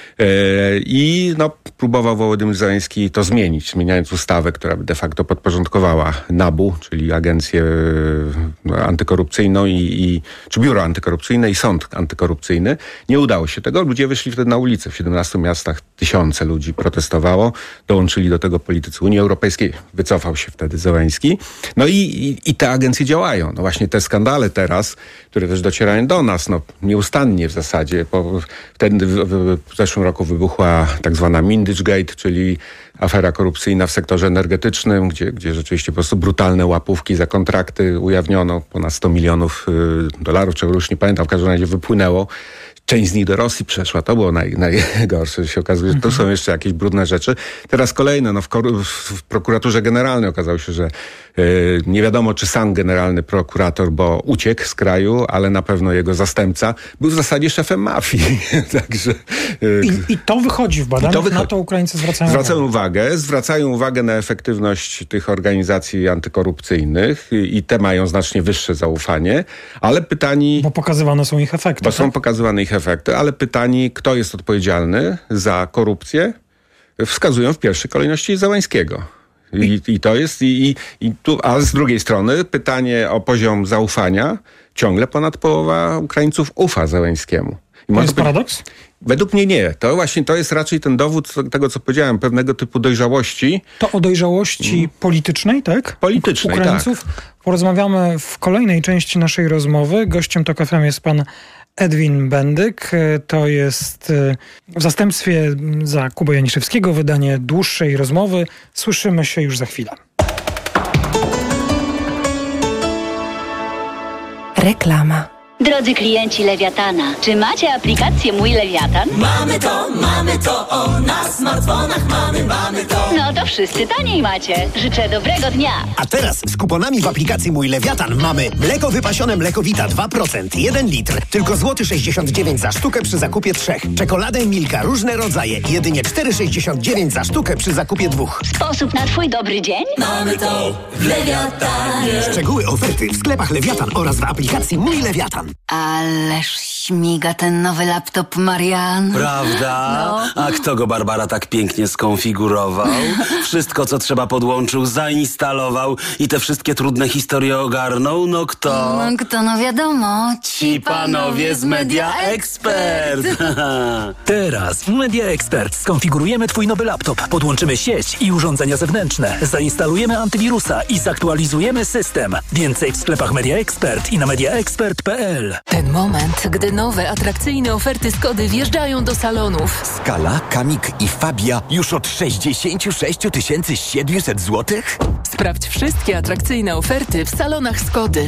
I próbował Wołodymyr Zełenski to zmieniając ustawę, która by de facto podporządkowała NABU, czyli agencję antykorupcyjną czy biuro antykorupcyjne i sąd antykorupcyjny. Nie udało się tego. Ludzie wyszli wtedy na ulicę w 17 miastach. tysiące ludzi protestowało. Dołączyli do tego politycy Unii Europejskiej. Wycofał się wtedy Zełenski. No i te agencje działają. No właśnie te skandale teraz, które też docierają do nas, no nieustannie w zasadzie. Wtedy w zeszłym roku wybuchła tak zwana Mindyczgate, czyli afera korupcyjna w sektorze energetycznym, gdzie rzeczywiście po prostu brutalne łapówki za kontrakty ujawniono. Ponad $100 milionów, czego już nie pamiętam, w każdym razie wypłynęło. Część z nich do Rosji przeszła. To było najgorsze. Się okazuje, że to są jeszcze jakieś brudne rzeczy. Teraz kolejne. W prokuraturze generalnej okazało się, że nie wiadomo, czy sam generalny prokurator, bo uciekł z kraju, ale na pewno jego zastępca był w zasadzie szefem mafii. Także, I to wychodzi w badaniach. Na to Ukraińcy zwracają uwagę na efektywność tych organizacji antykorupcyjnych i te mają znacznie wyższe zaufanie, ale pytani... Bo pokazywane są ich efekty. Są pokazywane ich efekty, ale pytani, kto jest odpowiedzialny za korupcję, wskazują w pierwszej kolejności Zełenskiego. I to jest, a z drugiej strony pytanie o poziom zaufania, ciągle ponad połowa Ukraińców ufa Zełenskiemu. To jest paradoks? Według mnie nie. To jest raczej ten dowód tego, co powiedziałem, pewnego typu dojrzałości. To o dojrzałości politycznej, tak? Politycznej, Ukraińców. Tak. Porozmawiamy w kolejnej części naszej rozmowy. Gościem TOK FM jest pan Edwin Bendyk. To jest w zastępstwie za Kubę Janiszewskiego wydanie dłuższej rozmowy. Słyszymy się już za chwilę. Reklama. Drodzy klienci Lewiatana, czy macie aplikację Mój Lewiatan? Mamy to, na smartfonach mamy to. No to wszyscy taniej macie. Życzę dobrego dnia. A teraz z kuponami w aplikacji Mój Lewiatan mamy mleko wypasione Mlekowita 2%, 1 litr, tylko złoty 69 za sztukę przy zakupie 3. Czekoladę Milka, różne rodzaje, jedynie 4,69 za sztukę przy zakupie 2. Sposób na twój dobry dzień? Mamy to w Lewiatanie. Szczegóły oferty w sklepach Lewiatan oraz w aplikacji Mój Lewiatan. Ależ śmiga ten nowy laptop, Marian. Prawda? No. A kto go, Barbara, tak pięknie skonfigurował? Wszystko, co trzeba, podłączył, zainstalował i te wszystkie trudne historie ogarnął? No kto? No wiadomo. Ci panowie z Media Expert. Teraz w Media Expert skonfigurujemy twój nowy laptop, podłączymy sieć i urządzenia zewnętrzne, zainstalujemy antywirusa i zaktualizujemy system. Więcej w sklepach Media Expert i na mediaexpert.pl. Ten moment, gdy nowe, atrakcyjne oferty Skody wjeżdżają do salonów. Skala, Kamik i Fabia już od 66 700 zł? Sprawdź wszystkie atrakcyjne oferty w salonach Skody.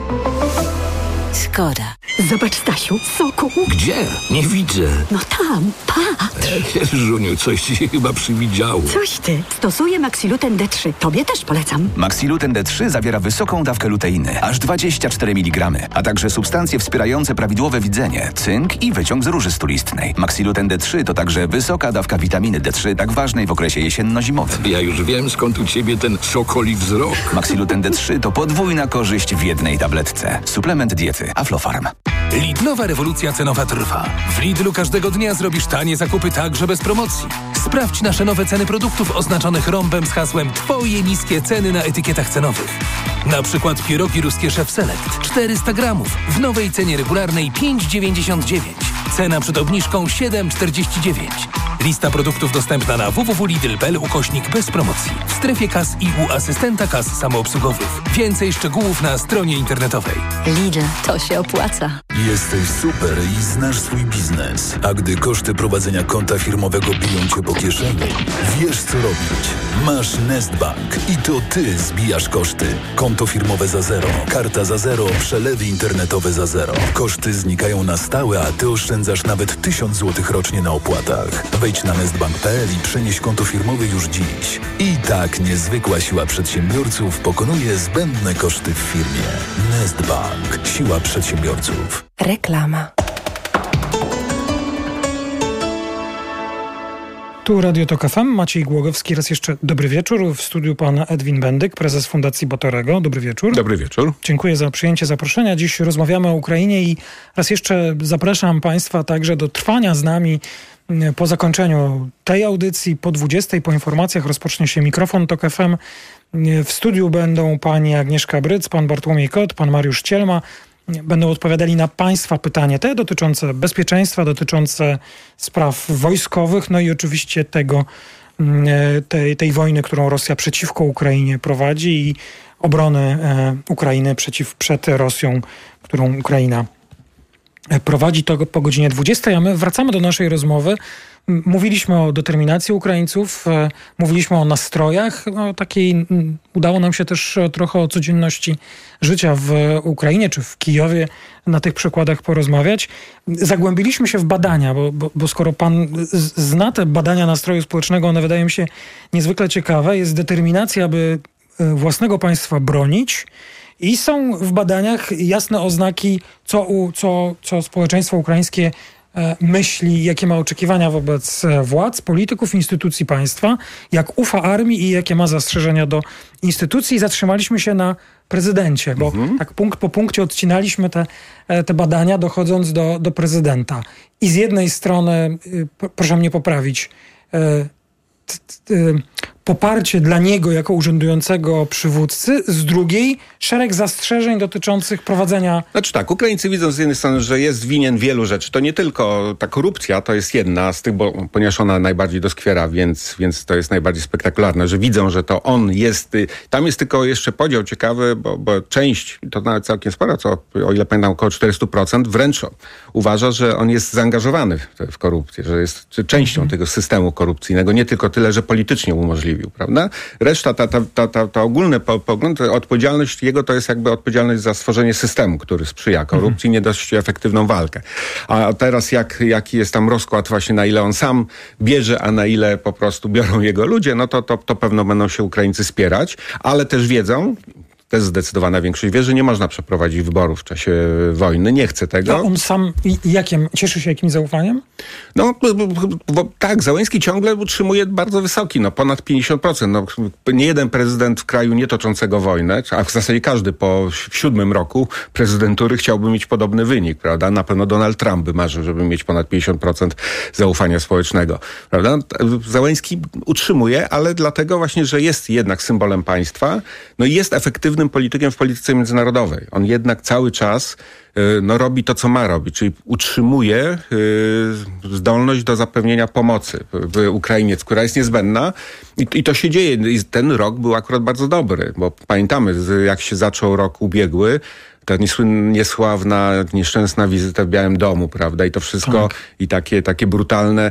Skoda. Zobacz, Stasiu, soku. Gdzie? Nie widzę. No tam, patrz. Żuniu, coś ci chyba przywidziało. Coś ty. Stosuję Maxiluten D3. Tobie też polecam. Maxiluten D3 zawiera wysoką dawkę luteiny, aż 24 mg, a także substancje wspierające prawidłowe widzenie, cynk i wyciąg z róży stulistnej. Maxiluten D3 to także wysoka dawka witaminy D3, tak ważnej w okresie jesienno-zimowym. Ja już wiem, skąd u ciebie ten sokoli wzrok. Maxiluten D3 to podwójna korzyść w jednej tabletce. Suplement diety Aflofarm. Lidlowa rewolucja cenowa trwa. W Lidlu każdego dnia zrobisz tanie zakupy także bez promocji. Sprawdź nasze nowe ceny produktów oznaczonych rąbem z hasłem Twoje niskie ceny na etykietach cenowych. Na przykład pierogi ruskie Chef Select 400 gramów w nowej cenie regularnej 5,99. Cena przed obniżką 7,49. Lista produktów dostępna na www.lidl.pl / bez promocji. W strefie kas i u asystenta kas samoobsługowych. Więcej szczegółów na stronie internetowej. Lidl, to się opłaca. Jesteś super i znasz swój biznes. A gdy koszty prowadzenia konta firmowego biją cię po kieszeni, wiesz co robić. Masz Nestbank i to ty zbijasz koszty. Konto firmowe za zero, karta za zero, przelewy internetowe za zero. Koszty znikają na stałe, a ty oszczędzasz nawet 1000 zł rocznie na opłatach. Wejdź na nestbank.pl i przenieś konto firmowe już dziś. I tak niezwykła siła przedsiębiorców pokonuje zbędne koszty w firmie. Nestbank. Siła przedsiębiorców. Reklama. Tu Radio TOK FM, Maciej Głogowski, raz jeszcze dobry wieczór. W studiu pan Edwin Bendyk, prezes Fundacji Botorego. Dobry wieczór. Dobry wieczór. Dziękuję za przyjęcie zaproszenia. Dziś rozmawiamy o Ukrainie i raz jeszcze zapraszam państwa także do trwania z nami po zakończeniu tej audycji. Po 20:00 po informacjach rozpocznie się mikrofon TOK FM. W studiu będą pani Agnieszka Bryc, pan Bartłomiej Kot, pan Mariusz Cielma. będą odpowiadali na państwa pytanie, te dotyczące bezpieczeństwa, dotyczące spraw wojskowych, no i oczywiście tej wojny, którą Rosja przeciwko Ukrainie prowadzi i obrony Ukrainy przed Rosją, którą Ukraina prowadzi. To po godzinie 20, a my wracamy do naszej rozmowy. Mówiliśmy o determinacji Ukraińców, mówiliśmy o nastrojach, udało nam się też trochę o codzienności życia w Ukrainie czy w Kijowie na tych przykładach porozmawiać. Zagłębiliśmy się w badania, bo skoro pan zna te badania nastroju społecznego, one wydają mi się niezwykle ciekawe. Jest determinacja, aby własnego państwa bronić i są w badaniach jasne oznaki, co społeczeństwo ukraińskie myśli, jakie ma oczekiwania wobec władz, polityków, instytucji państwa, jak ufa armii i jakie ma zastrzeżenia do instytucji. Zatrzymaliśmy się na prezydencie, bo tak punkt po punkcie odcinaliśmy te badania, dochodząc do prezydenta. I z jednej strony, proszę mnie poprawić, poparcie dla niego jako urzędującego przywódcy, z drugiej szereg zastrzeżeń dotyczących prowadzenia... Znaczy tak, Ukraińcy widzą z jednej strony, że jest winien wielu rzeczy. To nie tylko ta korupcja, to jest jedna z tych, ponieważ ona najbardziej doskwiera, więc to jest najbardziej spektakularne, że widzą, że to on jest... Tam jest tylko jeszcze podział ciekawy, bo część, to nawet całkiem sporo, o ile pamiętam, około 400%, wręcz uważa, że on jest zaangażowany w korupcję, że jest częścią tego systemu korupcyjnego, nie tylko tyle, że politycznie umożliwił, prawda? Reszta, ta ogólna pogląd, odpowiedzialność jego to jest jakby odpowiedzialność za stworzenie systemu, który sprzyja korupcji, nie dość efektywną walkę. A teraz jaki jest tam rozkład właśnie, na ile on sam bierze, a na ile po prostu biorą jego ludzie, no to pewno będą się Ukraińcy spierać, ale też wiedzą, też zdecydowana większość wie, że nie można przeprowadzić wyborów w czasie wojny. Nie chce tego. A on sam cieszy się jakimś zaufaniem? No tak, Zełenski ciągle utrzymuje bardzo wysoki, ponad 50%. Nie jeden prezydent w kraju nie toczącego wojnę, a w zasadzie każdy po 7 roku prezydentury chciałby mieć podobny wynik, prawda? Na pewno Donald Trump by marzył, żeby mieć ponad 50% zaufania społecznego, prawda? Zełenski utrzymuje, ale dlatego właśnie, że jest jednak symbolem państwa, i jest efektywnym politykiem w polityce międzynarodowej. On jednak cały czas robi to, co ma robić, czyli utrzymuje zdolność do zapewnienia pomocy w Ukrainie, która jest niezbędna i to się dzieje. I ten rok był akurat bardzo dobry, bo pamiętamy, jak się zaczął rok ubiegły, ta niesławna, nieszczęsna wizyta w Białym Domu, prawda? I to wszystko, i takie brutalne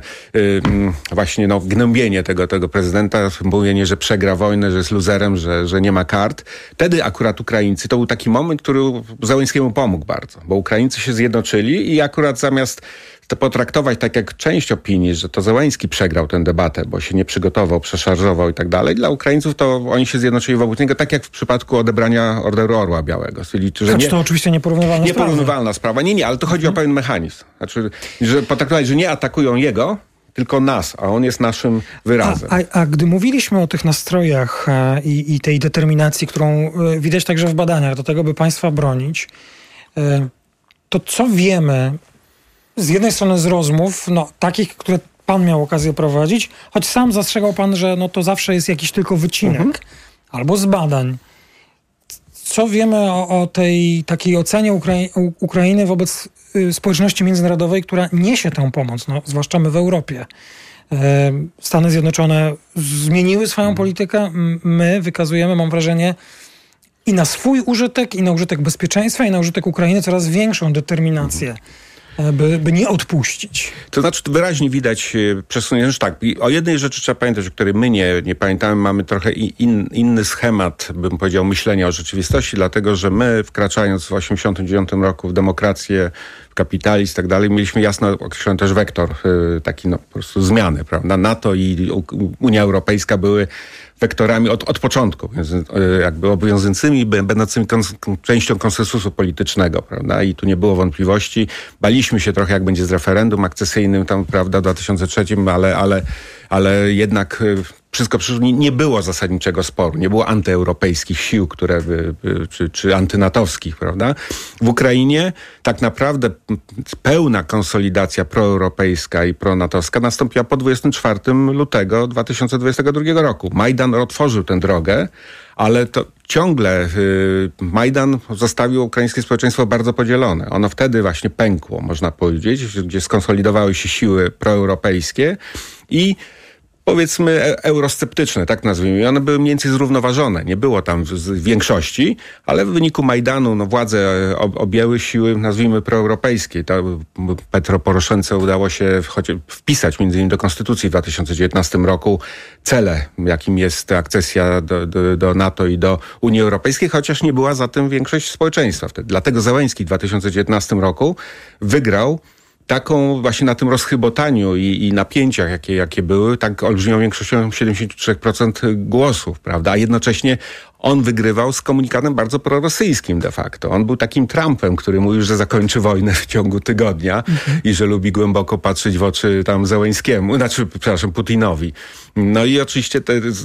właśnie gnębienie tego prezydenta, mówienie, że przegra wojnę, że jest luzerem, że nie ma kart. Wtedy akurat Ukraińcy, to był taki moment, który Zełenskiemu pomógł bardzo, bo Ukraińcy się zjednoczyli i akurat zamiast to potraktować tak jak część opinii, że to Zełenski przegrał tę debatę, bo się nie przygotował, przeszarżował i tak dalej. Dla Ukraińców to oni się zjednoczyli wobec niego, tak jak w przypadku odebrania Orderu Orła Białego. Czyli, że to oczywiście nieporównywalna sprawa. Nie, ale to chodzi o pewien mechanizm. Znaczy, że potraktować, że nie atakują jego, tylko nas, a on jest naszym wyrazem. A gdy mówiliśmy o tych nastrojach i tej determinacji, którą widać także w badaniach do tego, by państwa bronić, to co wiemy z jednej strony z rozmów, takich, które pan miał okazję prowadzić, choć sam zastrzegał pan, że to zawsze jest jakiś tylko wycinek, albo z badań. Co wiemy o tej takiej ocenie Ukrainy wobec społeczności międzynarodowej, która niesie tę pomoc, zwłaszcza my w Europie? Stany Zjednoczone zmieniły swoją politykę. My wykazujemy, mam wrażenie, i na swój użytek, i na użytek bezpieczeństwa, i na użytek Ukrainy coraz większą determinację, by nie odpuścić. To znaczy wyraźnie widać przesunięcie, że tak, o jednej rzeczy trzeba pamiętać, o której my nie pamiętamy, mamy trochę inny schemat, bym powiedział, myślenia o rzeczywistości, dlatego, że my wkraczając w 1989 roku w demokrację, w kapitalizm i tak dalej, mieliśmy jasno określony też wektor taki po prostu zmiany, prawda? NATO i Unia Europejska były wektorami od początku, jakby obowiązującymi, będącymi częścią konsensusu politycznego, prawda? I tu nie było wątpliwości. Baliśmy się trochę, jak będzie z referendum akcesyjnym tam, prawda, w 2003, ale jednak wszystko nie było zasadniczego sporu, nie było antyeuropejskich sił, które czy antynatowskich, prawda? W Ukrainie tak naprawdę pełna konsolidacja proeuropejska i pronatowska nastąpiła po 24 lutego 2022 roku. Majdan otworzył tę drogę, ale to ciągle Majdan zostawił ukraińskie społeczeństwo bardzo podzielone. Ono wtedy właśnie pękło, można powiedzieć, gdzie skonsolidowały się siły proeuropejskie i powiedzmy eurosceptyczne, tak nazwijmy. I one były mniej więcej zrównoważone. Nie było tam większości, ale w wyniku Majdanu władze objęły siły, nazwijmy, proeuropejskie. To Petro Poroszence udało się wpisać między innymi do Konstytucji w 2019 roku cele, jakim jest akcesja do NATO i do Unii Europejskiej, chociaż nie była za tym większość społeczeństwa wtedy. Dlatego Zełenski w 2019 roku wygrał taką właśnie na tym rozchybotaniu i napięciach, jakie były, tak olbrzymią większością 73% głosów, prawda? A jednocześnie on wygrywał z komunikatem bardzo prorosyjskim de facto. On był takim Trumpem, który mówił, że zakończy wojnę w ciągu tygodnia i że lubi głęboko patrzeć w oczy tam Zełenskiemu, Putinowi. No i oczywiście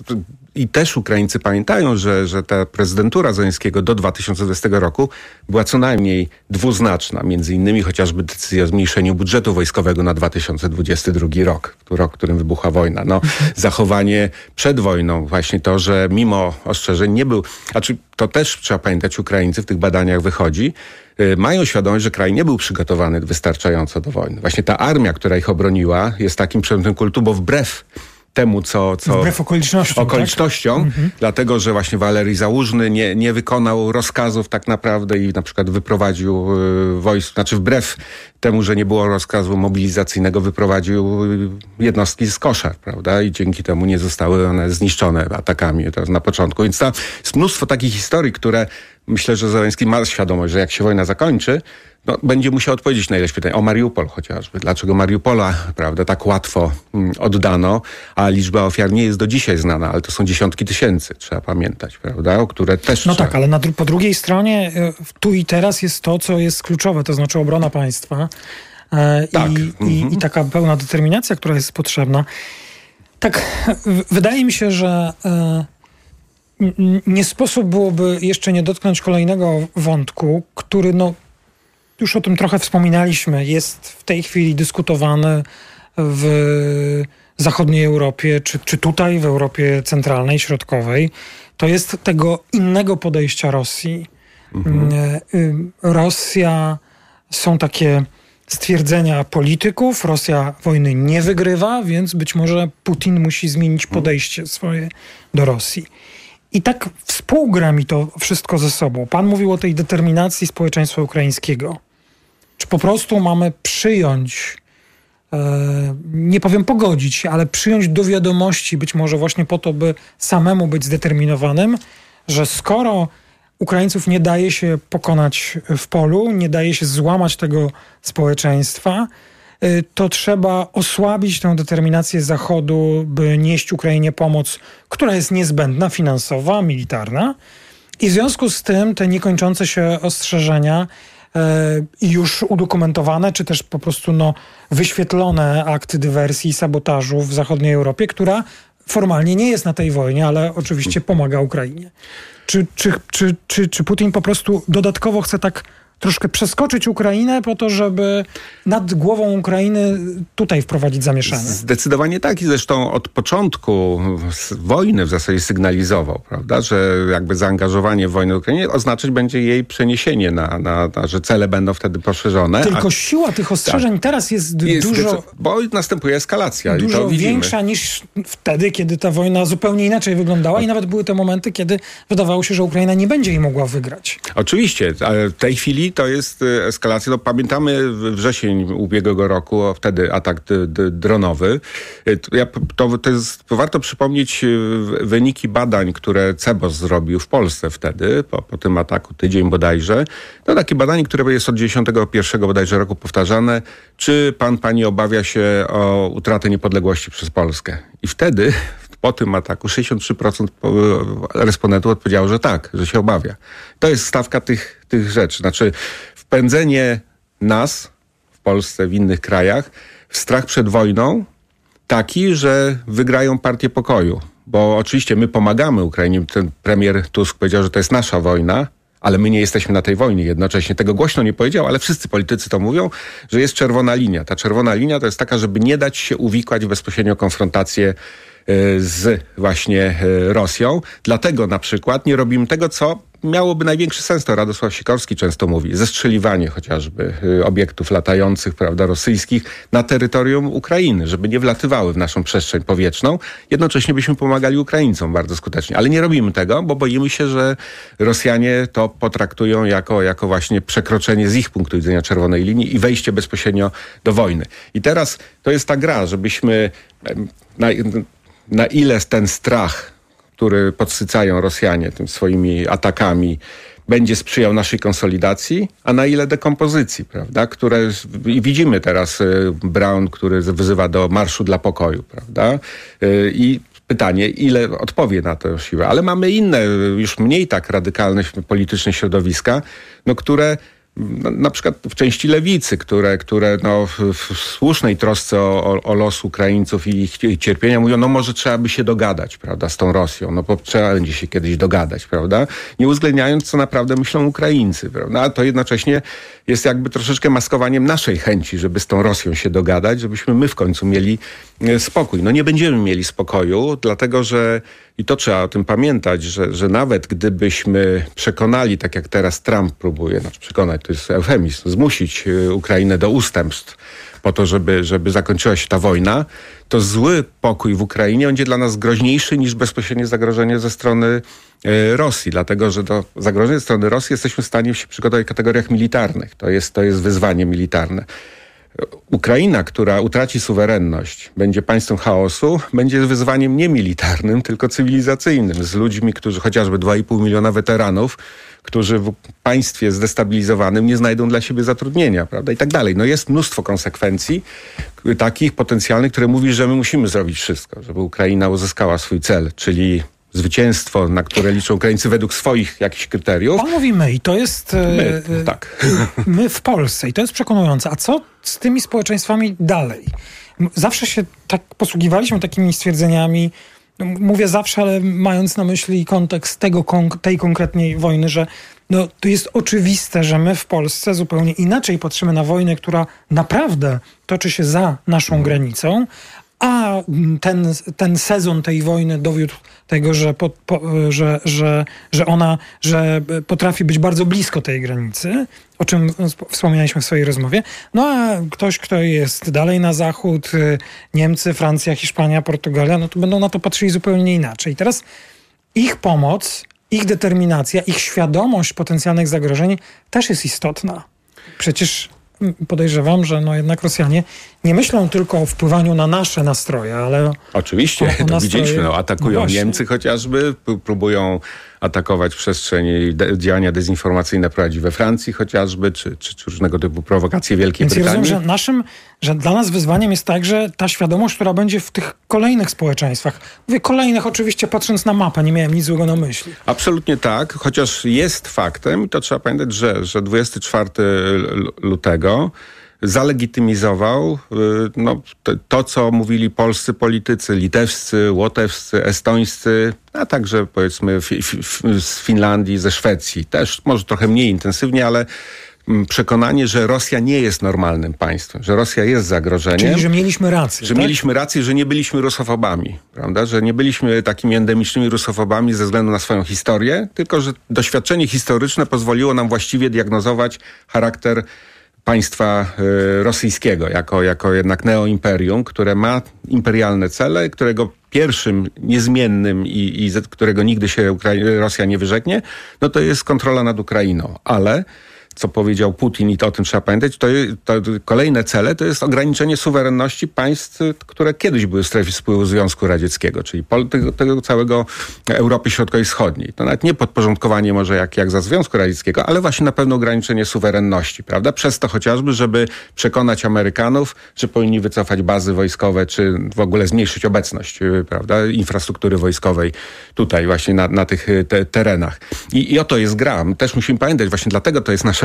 i też Ukraińcy pamiętają, że ta prezydentura Zełenskiego do 2020 roku była co najmniej dwuznaczna. Między innymi chociażby decyzja o zmniejszeniu budżetu wojskowego na 2022 rok, w którym wybuchła wojna. No, zachowanie przed wojną, właśnie to, że mimo ostrzeżeń nie był, to też trzeba pamiętać, Ukraińcy w tych badaniach wychodzi, mają świadomość, że kraj nie był przygotowany wystarczająco do wojny. Właśnie ta armia, która ich obroniła, jest takim przedmiotem kultu, bo wbrew temu, co wbrew okolicznościom, tak? Dlatego, że właśnie Walerii Załużny nie wykonał rozkazów tak naprawdę i na przykład wyprowadził wojsk, wbrew temu, że nie było rozkazu mobilizacyjnego, wyprowadził jednostki z koszar, prawda? I dzięki temu nie zostały one zniszczone atakami teraz na początku. Więc jest mnóstwo takich historii, które myślę, że Zełenski ma świadomość, że jak się wojna zakończy, będzie musiał odpowiedzieć na ileś pytań. O Mariupol chociażby. Dlaczego Mariupola, prawda, tak łatwo oddano, a liczba ofiar nie jest do dzisiaj znana, ale to są dziesiątki tysięcy, trzeba pamiętać, prawda, o które też trzeba... tak, ale po drugiej stronie tu i teraz jest to, co jest kluczowe, to znaczy obrona państwa i taka pełna determinacja, która jest potrzebna. Tak, wydaje mi się, że nie sposób byłoby jeszcze nie dotknąć kolejnego wątku, który już o tym trochę wspominaliśmy, jest w tej chwili dyskutowany w zachodniej Europie, czy tutaj w Europie centralnej, środkowej. To jest tego innego podejścia Rosji. Rosja, są takie stwierdzenia polityków, Rosja wojny nie wygrywa, więc być może Putin musi zmienić podejście swoje do Rosji. I tak współgra mi to wszystko ze sobą. Pan mówił o tej determinacji społeczeństwa ukraińskiego. Czy po prostu mamy przyjąć, nie powiem pogodzić się, ale przyjąć do wiadomości, być może właśnie po to, by samemu być zdeterminowanym, że skoro Ukraińców nie daje się pokonać w polu, nie daje się złamać tego społeczeństwa, to trzeba osłabić tę determinację Zachodu, by nieść Ukrainie pomoc, która jest niezbędna, finansowa, militarna. I w związku z tym te niekończące się ostrzeżenia już udokumentowane, czy też po prostu wyświetlone akty dywersji i sabotażu w zachodniej Europie, która formalnie nie jest na tej wojnie, ale oczywiście pomaga Ukrainie. Czy Putin po prostu dodatkowo chce tak troszkę przeskoczyć Ukrainę po to, żeby nad głową Ukrainy tutaj wprowadzić zamieszanie? Zdecydowanie tak i zresztą od początku wojny w zasadzie sygnalizował, prawda, że jakby zaangażowanie w wojnę w Ukrainie oznaczać będzie jej przeniesienie że cele będą wtedy poszerzone. Tylko siła tych ostrzeżeń teraz jest dużo... Bo następuje eskalacja. Dużo i to większa niż wtedy, kiedy ta wojna zupełnie inaczej wyglądała i nawet były te momenty, kiedy wydawało się, że Ukraina nie będzie jej mogła wygrać. Oczywiście, ale w tej chwili to jest eskalacja. Pamiętamy wrzesień ubiegłego roku, wtedy atak dronowy. Warto przypomnieć wyniki badań, które CEBOS zrobił w Polsce wtedy, po tym ataku, tydzień bodajże. To takie badanie, które jest od 91 bodajże roku powtarzane. Czy pani obawia się o utratę niepodległości przez Polskę? I wtedy po tym ataku 63% respondentów odpowiedziało, że tak, że się obawia. To jest stawka tych rzeczy. Znaczy wpędzenie nas w Polsce, w innych krajach w strach przed wojną taki, że wygrają partię pokoju. bo oczywiście my pomagamy Ukrainie. Ten premier Tusk powiedział, że to jest nasza wojna, ale my nie jesteśmy na tej wojnie jednocześnie. Tego głośno nie powiedział, ale wszyscy politycy to mówią, że jest czerwona linia. Ta czerwona linia to jest taka, żeby nie dać się uwikłać w bezpośrednią konfrontację z właśnie Rosją. Dlatego na przykład nie robimy tego, co miałoby największy sens, to Radosław Sikorski często mówi, zestrzeliwanie chociażby obiektów latających, prawda, rosyjskich na terytorium Ukrainy, żeby nie wlatywały w naszą przestrzeń powietrzną. Jednocześnie byśmy pomagali Ukraińcom bardzo skutecznie. Ale nie robimy tego, bo boimy się, że Rosjanie to potraktują jako właśnie przekroczenie z ich punktu widzenia czerwonej linii i wejście bezpośrednio do wojny. I teraz to jest ta gra, żebyśmy na ile ten strach, który podsycają Rosjanie tym swoimi atakami, będzie sprzyjał naszej konsolidacji, a na ile dekompozycji, prawda? I widzimy teraz Braun, który wyzywa do marszu dla pokoju, prawda? I pytanie, ile odpowie na tę siłę. Ale mamy inne, już mniej tak radykalne polityczne środowiska, które na przykład w części lewicy, które w słusznej trosce o los Ukraińców i ich cierpienia mówią, może trzeba by się dogadać, prawda, z tą Rosją, bo trzeba będzie się kiedyś dogadać, prawda, nie uwzględniając, co naprawdę myślą Ukraińcy, prawda, a to jednocześnie jest jakby troszeczkę maskowaniem naszej chęci, żeby z tą Rosją się dogadać, żebyśmy my w końcu mieli spokój. Nie będziemy mieli spokoju, dlatego że i to trzeba o tym pamiętać, że nawet gdybyśmy przekonali, tak jak teraz Trump próbuje, przekonać, to jest eufemizm, zmusić Ukrainę do ustępstw po to, żeby zakończyła się ta wojna, to zły pokój w Ukrainie będzie dla nas groźniejszy niż bezpośrednie zagrożenie ze strony Rosji, dlatego że do zagrożenia ze strony Rosji jesteśmy w stanie się przygotować w kategoriach militarnych. To jest wyzwanie militarne. Ukraina, która utraci suwerenność, będzie państwem chaosu, będzie wyzwaniem nie militarnym, tylko cywilizacyjnym, z ludźmi, którzy chociażby 2,5 miliona weteranów, którzy w państwie zdestabilizowanym nie znajdą dla siebie zatrudnienia, prawda, i tak dalej. Jest mnóstwo konsekwencji takich potencjalnych, które mówi, że my musimy zrobić wszystko, żeby Ukraina uzyskała swój cel, czyli zwycięstwo, na które liczą Ukraińcy według swoich jakichś kryteriów. Pan mówi my i to jest... tak. My w Polsce i to jest przekonujące. A co z tymi społeczeństwami dalej? Zawsze się tak posługiwaliśmy takimi stwierdzeniami, mówię zawsze, ale mając na myśli kontekst tej konkretnej wojny, że to jest oczywiste, że my w Polsce zupełnie inaczej patrzymy na wojnę, która naprawdę toczy się za naszą granicą, a ten sezon tej wojny dowiódł tego, że ona potrafi być bardzo blisko tej granicy, o czym wspomnialiśmy w swojej rozmowie. A ktoś, kto jest dalej na zachód, Niemcy, Francja, Hiszpania, Portugalia, to będą na to patrzyli zupełnie inaczej. Teraz ich pomoc, ich determinacja, ich świadomość potencjalnych zagrożeń też jest istotna. Przecież podejrzewam, że jednak Rosjanie nie myślą tylko o wpływaniu na nasze nastroje, ale... Oczywiście, to widzieliśmy. Atakują Niemcy chociażby, próbują atakować przestrzeń i działania dezinformacyjne prowadzi we Francji chociażby, czy różnego typu prowokacje Wielkiej Brytanii. Więc ja rozumiem, że dla nas wyzwaniem jest także ta świadomość, która będzie w tych kolejnych społeczeństwach. Mówię kolejnych oczywiście patrząc na mapę, nie miałem nic złego na myśli. Absolutnie tak, chociaż jest faktem, i to trzeba pamiętać, że 24 lutego zalegitymizował to, co mówili polscy politycy, litewscy, łotewscy, estońscy, a także powiedzmy z Finlandii, ze Szwecji. Też może trochę mniej intensywnie, ale przekonanie, że Rosja nie jest normalnym państwem, że Rosja jest zagrożeniem. Czyli, że mieliśmy rację. Że mieliśmy rację, że nie byliśmy rusofobami, prawda? Że nie byliśmy takimi endemicznymi rusofobami ze względu na swoją historię, tylko że doświadczenie historyczne pozwoliło nam właściwie diagnozować charakter państwa rosyjskiego jako jednak neoimperium, które ma imperialne cele, którego pierwszym niezmiennym i którego nigdy się Rosja nie wyrzeknie, to jest kontrola nad Ukrainą. Ale co powiedział Putin, i to o tym trzeba pamiętać, to kolejne cele to jest ograniczenie suwerenności państw, które kiedyś były w strefie wpływu Związku Radzieckiego, czyli tego całego Europy Środkowej i Wschodniej. To nawet nie podporządkowanie może jak za Związku Radzieckiego, ale właśnie na pewno ograniczenie suwerenności, prawda? Przez to chociażby, żeby przekonać Amerykanów, że powinni wycofać bazy wojskowe, czy w ogóle zmniejszyć obecność, prawda, infrastruktury wojskowej tutaj właśnie na tych terenach. I o to jest gra. My też musimy pamiętać, właśnie dlatego to jest nasze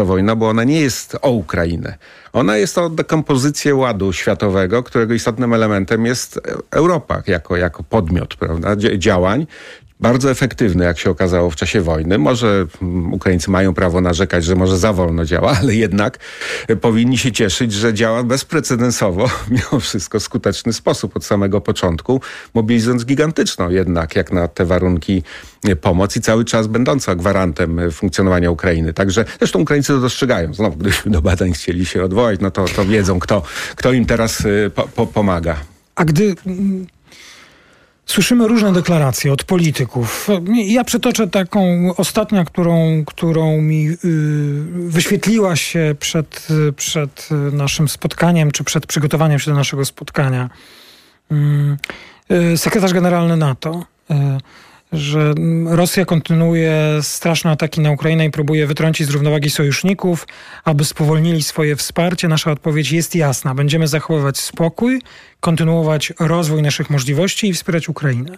ta wojna, bo ona nie jest o Ukrainę. Ona jest o dekompozycję ładu światowego, którego istotnym elementem jest Europa jako podmiot, prawda, działań. Bardzo efektywny, jak się okazało w czasie wojny. Może Ukraińcy mają prawo narzekać, że może za wolno działa, ale jednak powinni się cieszyć, że działa bezprecedensowo, mimo wszystko skuteczny sposób od samego początku, mobilizując gigantyczną jednak, jak na te warunki, pomoc i cały czas będąca gwarantem funkcjonowania Ukrainy. Także zresztą Ukraińcy to dostrzegają. Znowu, gdybyśmy do badań chcieli się odwołać, no to wiedzą, kto im teraz pomaga. A gdy słyszymy różne deklaracje od polityków. Ja przytoczę taką ostatnią, którą mi wyświetliła się przed naszym spotkaniem, czy przed przygotowaniem się do naszego spotkania. Sekretarz generalny NATO, że Rosja kontynuuje straszne ataki na Ukrainę i próbuje wytrącić z równowagi sojuszników, aby spowolnili swoje wsparcie. Nasza odpowiedź jest jasna. Będziemy zachowywać spokój, kontynuować rozwój naszych możliwości i wspierać Ukrainę.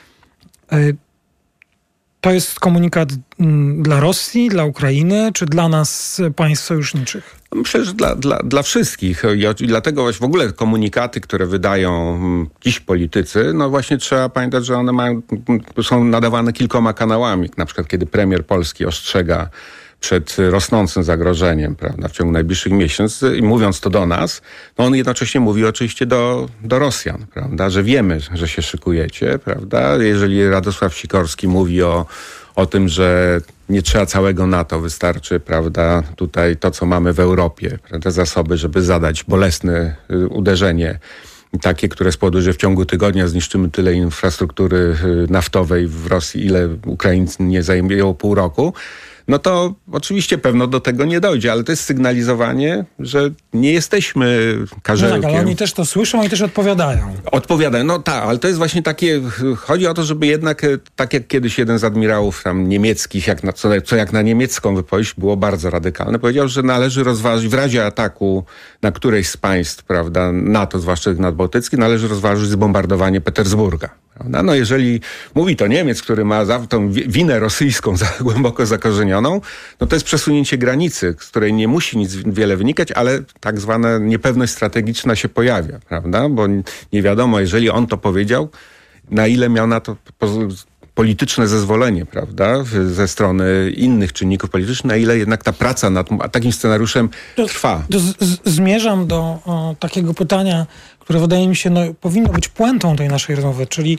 To jest komunikat dla Rosji, dla Ukrainy, czy dla nas, państw sojuszniczych? Myślę, że dla wszystkich. I dlatego w ogóle komunikaty, które wydają dziś politycy, no właśnie trzeba pamiętać, że one są nadawane kilkoma kanałami. Na przykład kiedy premier Polski ostrzega przed rosnącym zagrożeniem, prawda, w ciągu najbliższych miesięcy i mówiąc to do nas, no on jednocześnie mówi oczywiście do Rosjan, prawda, że wiemy, że się szykujecie, prawda. Jeżeli Radosław Sikorski mówi o tym, że nie trzeba całego NATO, wystarczy, prawda, tutaj to, co mamy w Europie, prawda, zasoby, żeby zadać bolesne uderzenie, takie, które spowoduje, że w ciągu tygodnia zniszczymy tyle infrastruktury naftowej w Rosji, ile Ukraińcy nie zajęło pół roku, no to oczywiście pewno do tego nie dojdzie, ale to jest sygnalizowanie, że nie jesteśmy karzełkiem. No tak, ale oni też to słyszą i też odpowiadają. No tak, ale to jest właśnie takie, chodzi o to, żeby jednak, tak jak kiedyś jeden z admirałów tam niemieckich, jak na niemiecką wypowiedź, było bardzo radykalne, powiedział, że należy rozważyć w razie ataku na któreś z państw, prawda, NATO, zwłaszcza nadbałtyckich, należy rozważyć zbombardowanie Petersburga. Prawda? No jeżeli mówi to Niemiec, który ma tą winę rosyjską głęboko zakorzenioną, no to jest przesunięcie granicy, z której nie musi nic wiele wynikać, ale tak zwana niepewność strategiczna się pojawia, prawda? Bo nie wiadomo, jeżeli on to powiedział, na ile miał na to polityczne zezwolenie, prawda, ze strony innych czynników politycznych, na ile jednak ta praca nad takim scenariuszem trwa. Zmierzam do takiego pytania, które wydaje mi się powinno być puentą tej naszej rozmowy, czyli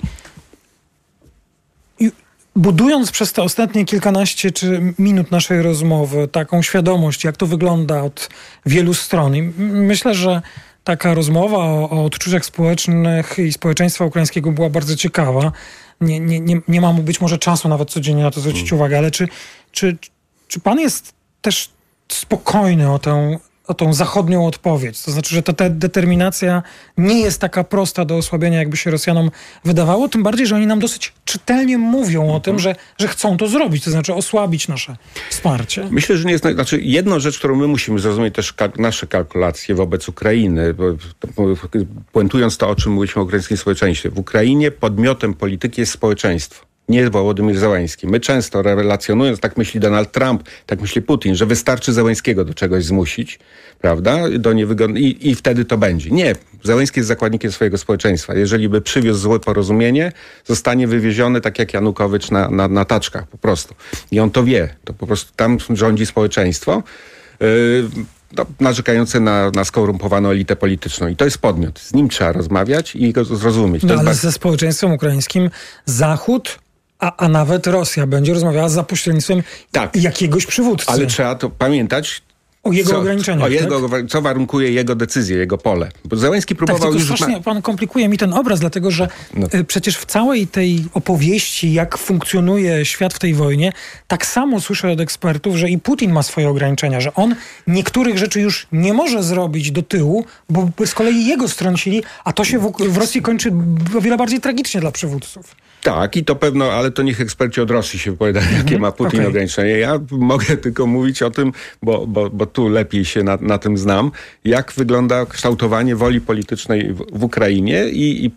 budując przez te ostatnie kilkanaście minut naszej rozmowy taką świadomość, jak to wygląda od wielu stron. I myślę, że taka rozmowa o odczuciach społecznych i społeczeństwa ukraińskiego była bardzo ciekawa. Nie mamy być może czasu nawet codziennie na to zwrócić uwagę, ale czy pan jest też spokojny o tą zachodnią odpowiedź? To znaczy, że ta determinacja nie jest taka prosta do osłabienia, jakby się Rosjanom wydawało, tym bardziej, że oni nam dosyć czytelnie mówią o tym, że chcą to zrobić, to znaczy osłabić nasze wsparcie. Myślę, że nie jest... Znaczy, jedną rzecz, którą my musimy zrozumieć też nasze kalkulacje wobec Ukrainy, puentując to, o czym mówiliśmy o ukraińskim społeczeństwie. W Ukrainie podmiotem polityki jest społeczeństwo. Nie Wołodymyr Zełański. My często relacjonując, tak myśli Donald Trump, tak myśli Putin, że wystarczy Zełańskiego do czegoś zmusić, prawda, i wtedy to będzie. Nie. Zełański jest zakładnikiem swojego społeczeństwa. Jeżeli by przywiózł złe porozumienie, zostanie wywieziony tak jak Janukowycz na taczkach po prostu. I on to wie. To po prostu tam rządzi społeczeństwo. Narzekające na skorumpowaną elitę polityczną. I to jest podmiot. Z nim trzeba rozmawiać i go zrozumieć. Ale ze społeczeństwem ukraińskim Zachód, a nawet Rosja będzie rozmawiała za pośrednictwem jakiegoś przywódcy. Ale trzeba to pamiętać, o jego ograniczeniach, co warunkuje jego decyzję, jego pole. Bo Zełański próbował już... strasznie pan komplikuje mi ten obraz, dlatego że przecież w całej tej opowieści, jak funkcjonuje świat w tej wojnie, tak samo słyszę od ekspertów, że i Putin ma swoje ograniczenia, że on niektórych rzeczy już nie może zrobić do tyłu, bo z kolei jego strącili, a to się w Rosji kończy o wiele bardziej tragicznie dla przywódców. Tak, i to pewno, ale to niech eksperci od Rosji się wypowiadają, jakie ma Putin ograniczenia. Ja mogę tylko mówić o tym, bo tu lepiej się na tym znam, jak wygląda kształtowanie woli politycznej w Ukrainie i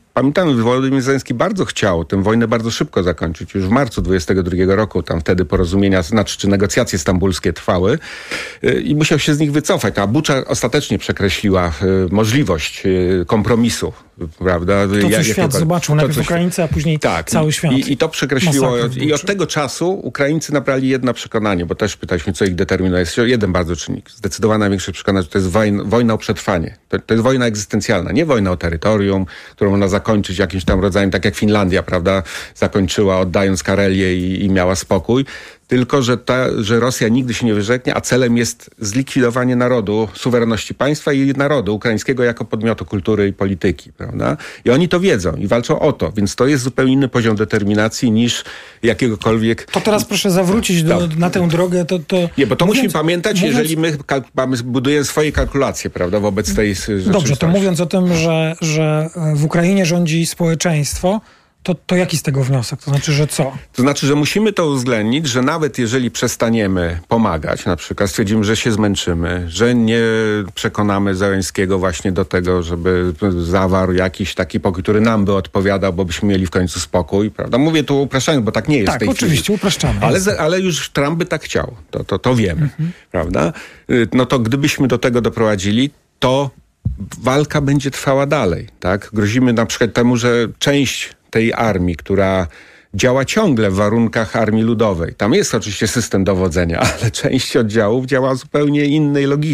pamiętam, Wołodymyr Zełenski bardzo chciał tę wojnę bardzo szybko zakończyć. Już w marcu 22 roku, tam wtedy porozumienia, czy negocjacje stambulskie trwały i musiał się z nich wycofać. A Bucza ostatecznie przekreśliła możliwość kompromisu, prawda? To, co świat zobaczył, najpierw Ukraińcy, a później cały świat. I to przekreśliło. I od tego czasu Ukraińcy nabrali jedno przekonanie, bo też pytaliśmy, co ich determinuje. Jest jeden bardzo czynnik. Zdecydowana większość przekonania, że to jest wojna o przetrwanie. To jest wojna egzystencjalna, nie wojna o terytorium, którą można zakończyć jakimś tam rodzajem, tak jak Finlandia, prawda, zakończyła oddając Karelię i miała spokój. Tylko, że Rosja nigdy się nie wyrzeknie, a celem jest zlikwidowanie narodu, suwerenności państwa i narodu ukraińskiego jako podmiotu kultury i polityki, prawda? I oni to wiedzą i walczą o to, więc to jest zupełnie inny poziom determinacji niż jakiegokolwiek... To teraz proszę zawrócić na tę drogę, Nie, bo to musimy pamiętać, jeżeli my budujemy swoje kalkulacje, prawda, wobec tej rzeczywistości. Dobrze, to mówiąc o tym, że w Ukrainie rządzi społeczeństwo, to jaki z tego wniosek? To znaczy, że co? To znaczy, że musimy to uwzględnić, że nawet jeżeli przestaniemy pomagać, na przykład stwierdzimy, że się zmęczymy, że nie przekonamy Zełenskiego właśnie do tego, żeby zawarł jakiś taki pokój, który nam by odpowiadał, bo byśmy mieli w końcu spokój, prawda? Mówię tu upraszczając, bo tak nie jest w tej chwili. Tak, oczywiście, upraszczamy. Ale już Trump by tak chciał. To wiemy, prawda? No to gdybyśmy do tego doprowadzili, to walka będzie trwała dalej, tak? Grozimy na przykład temu, że część tej armii, która działa ciągle w warunkach armii ludowej. Tam jest oczywiście system dowodzenia, ale część oddziałów działa zupełnie innej logice.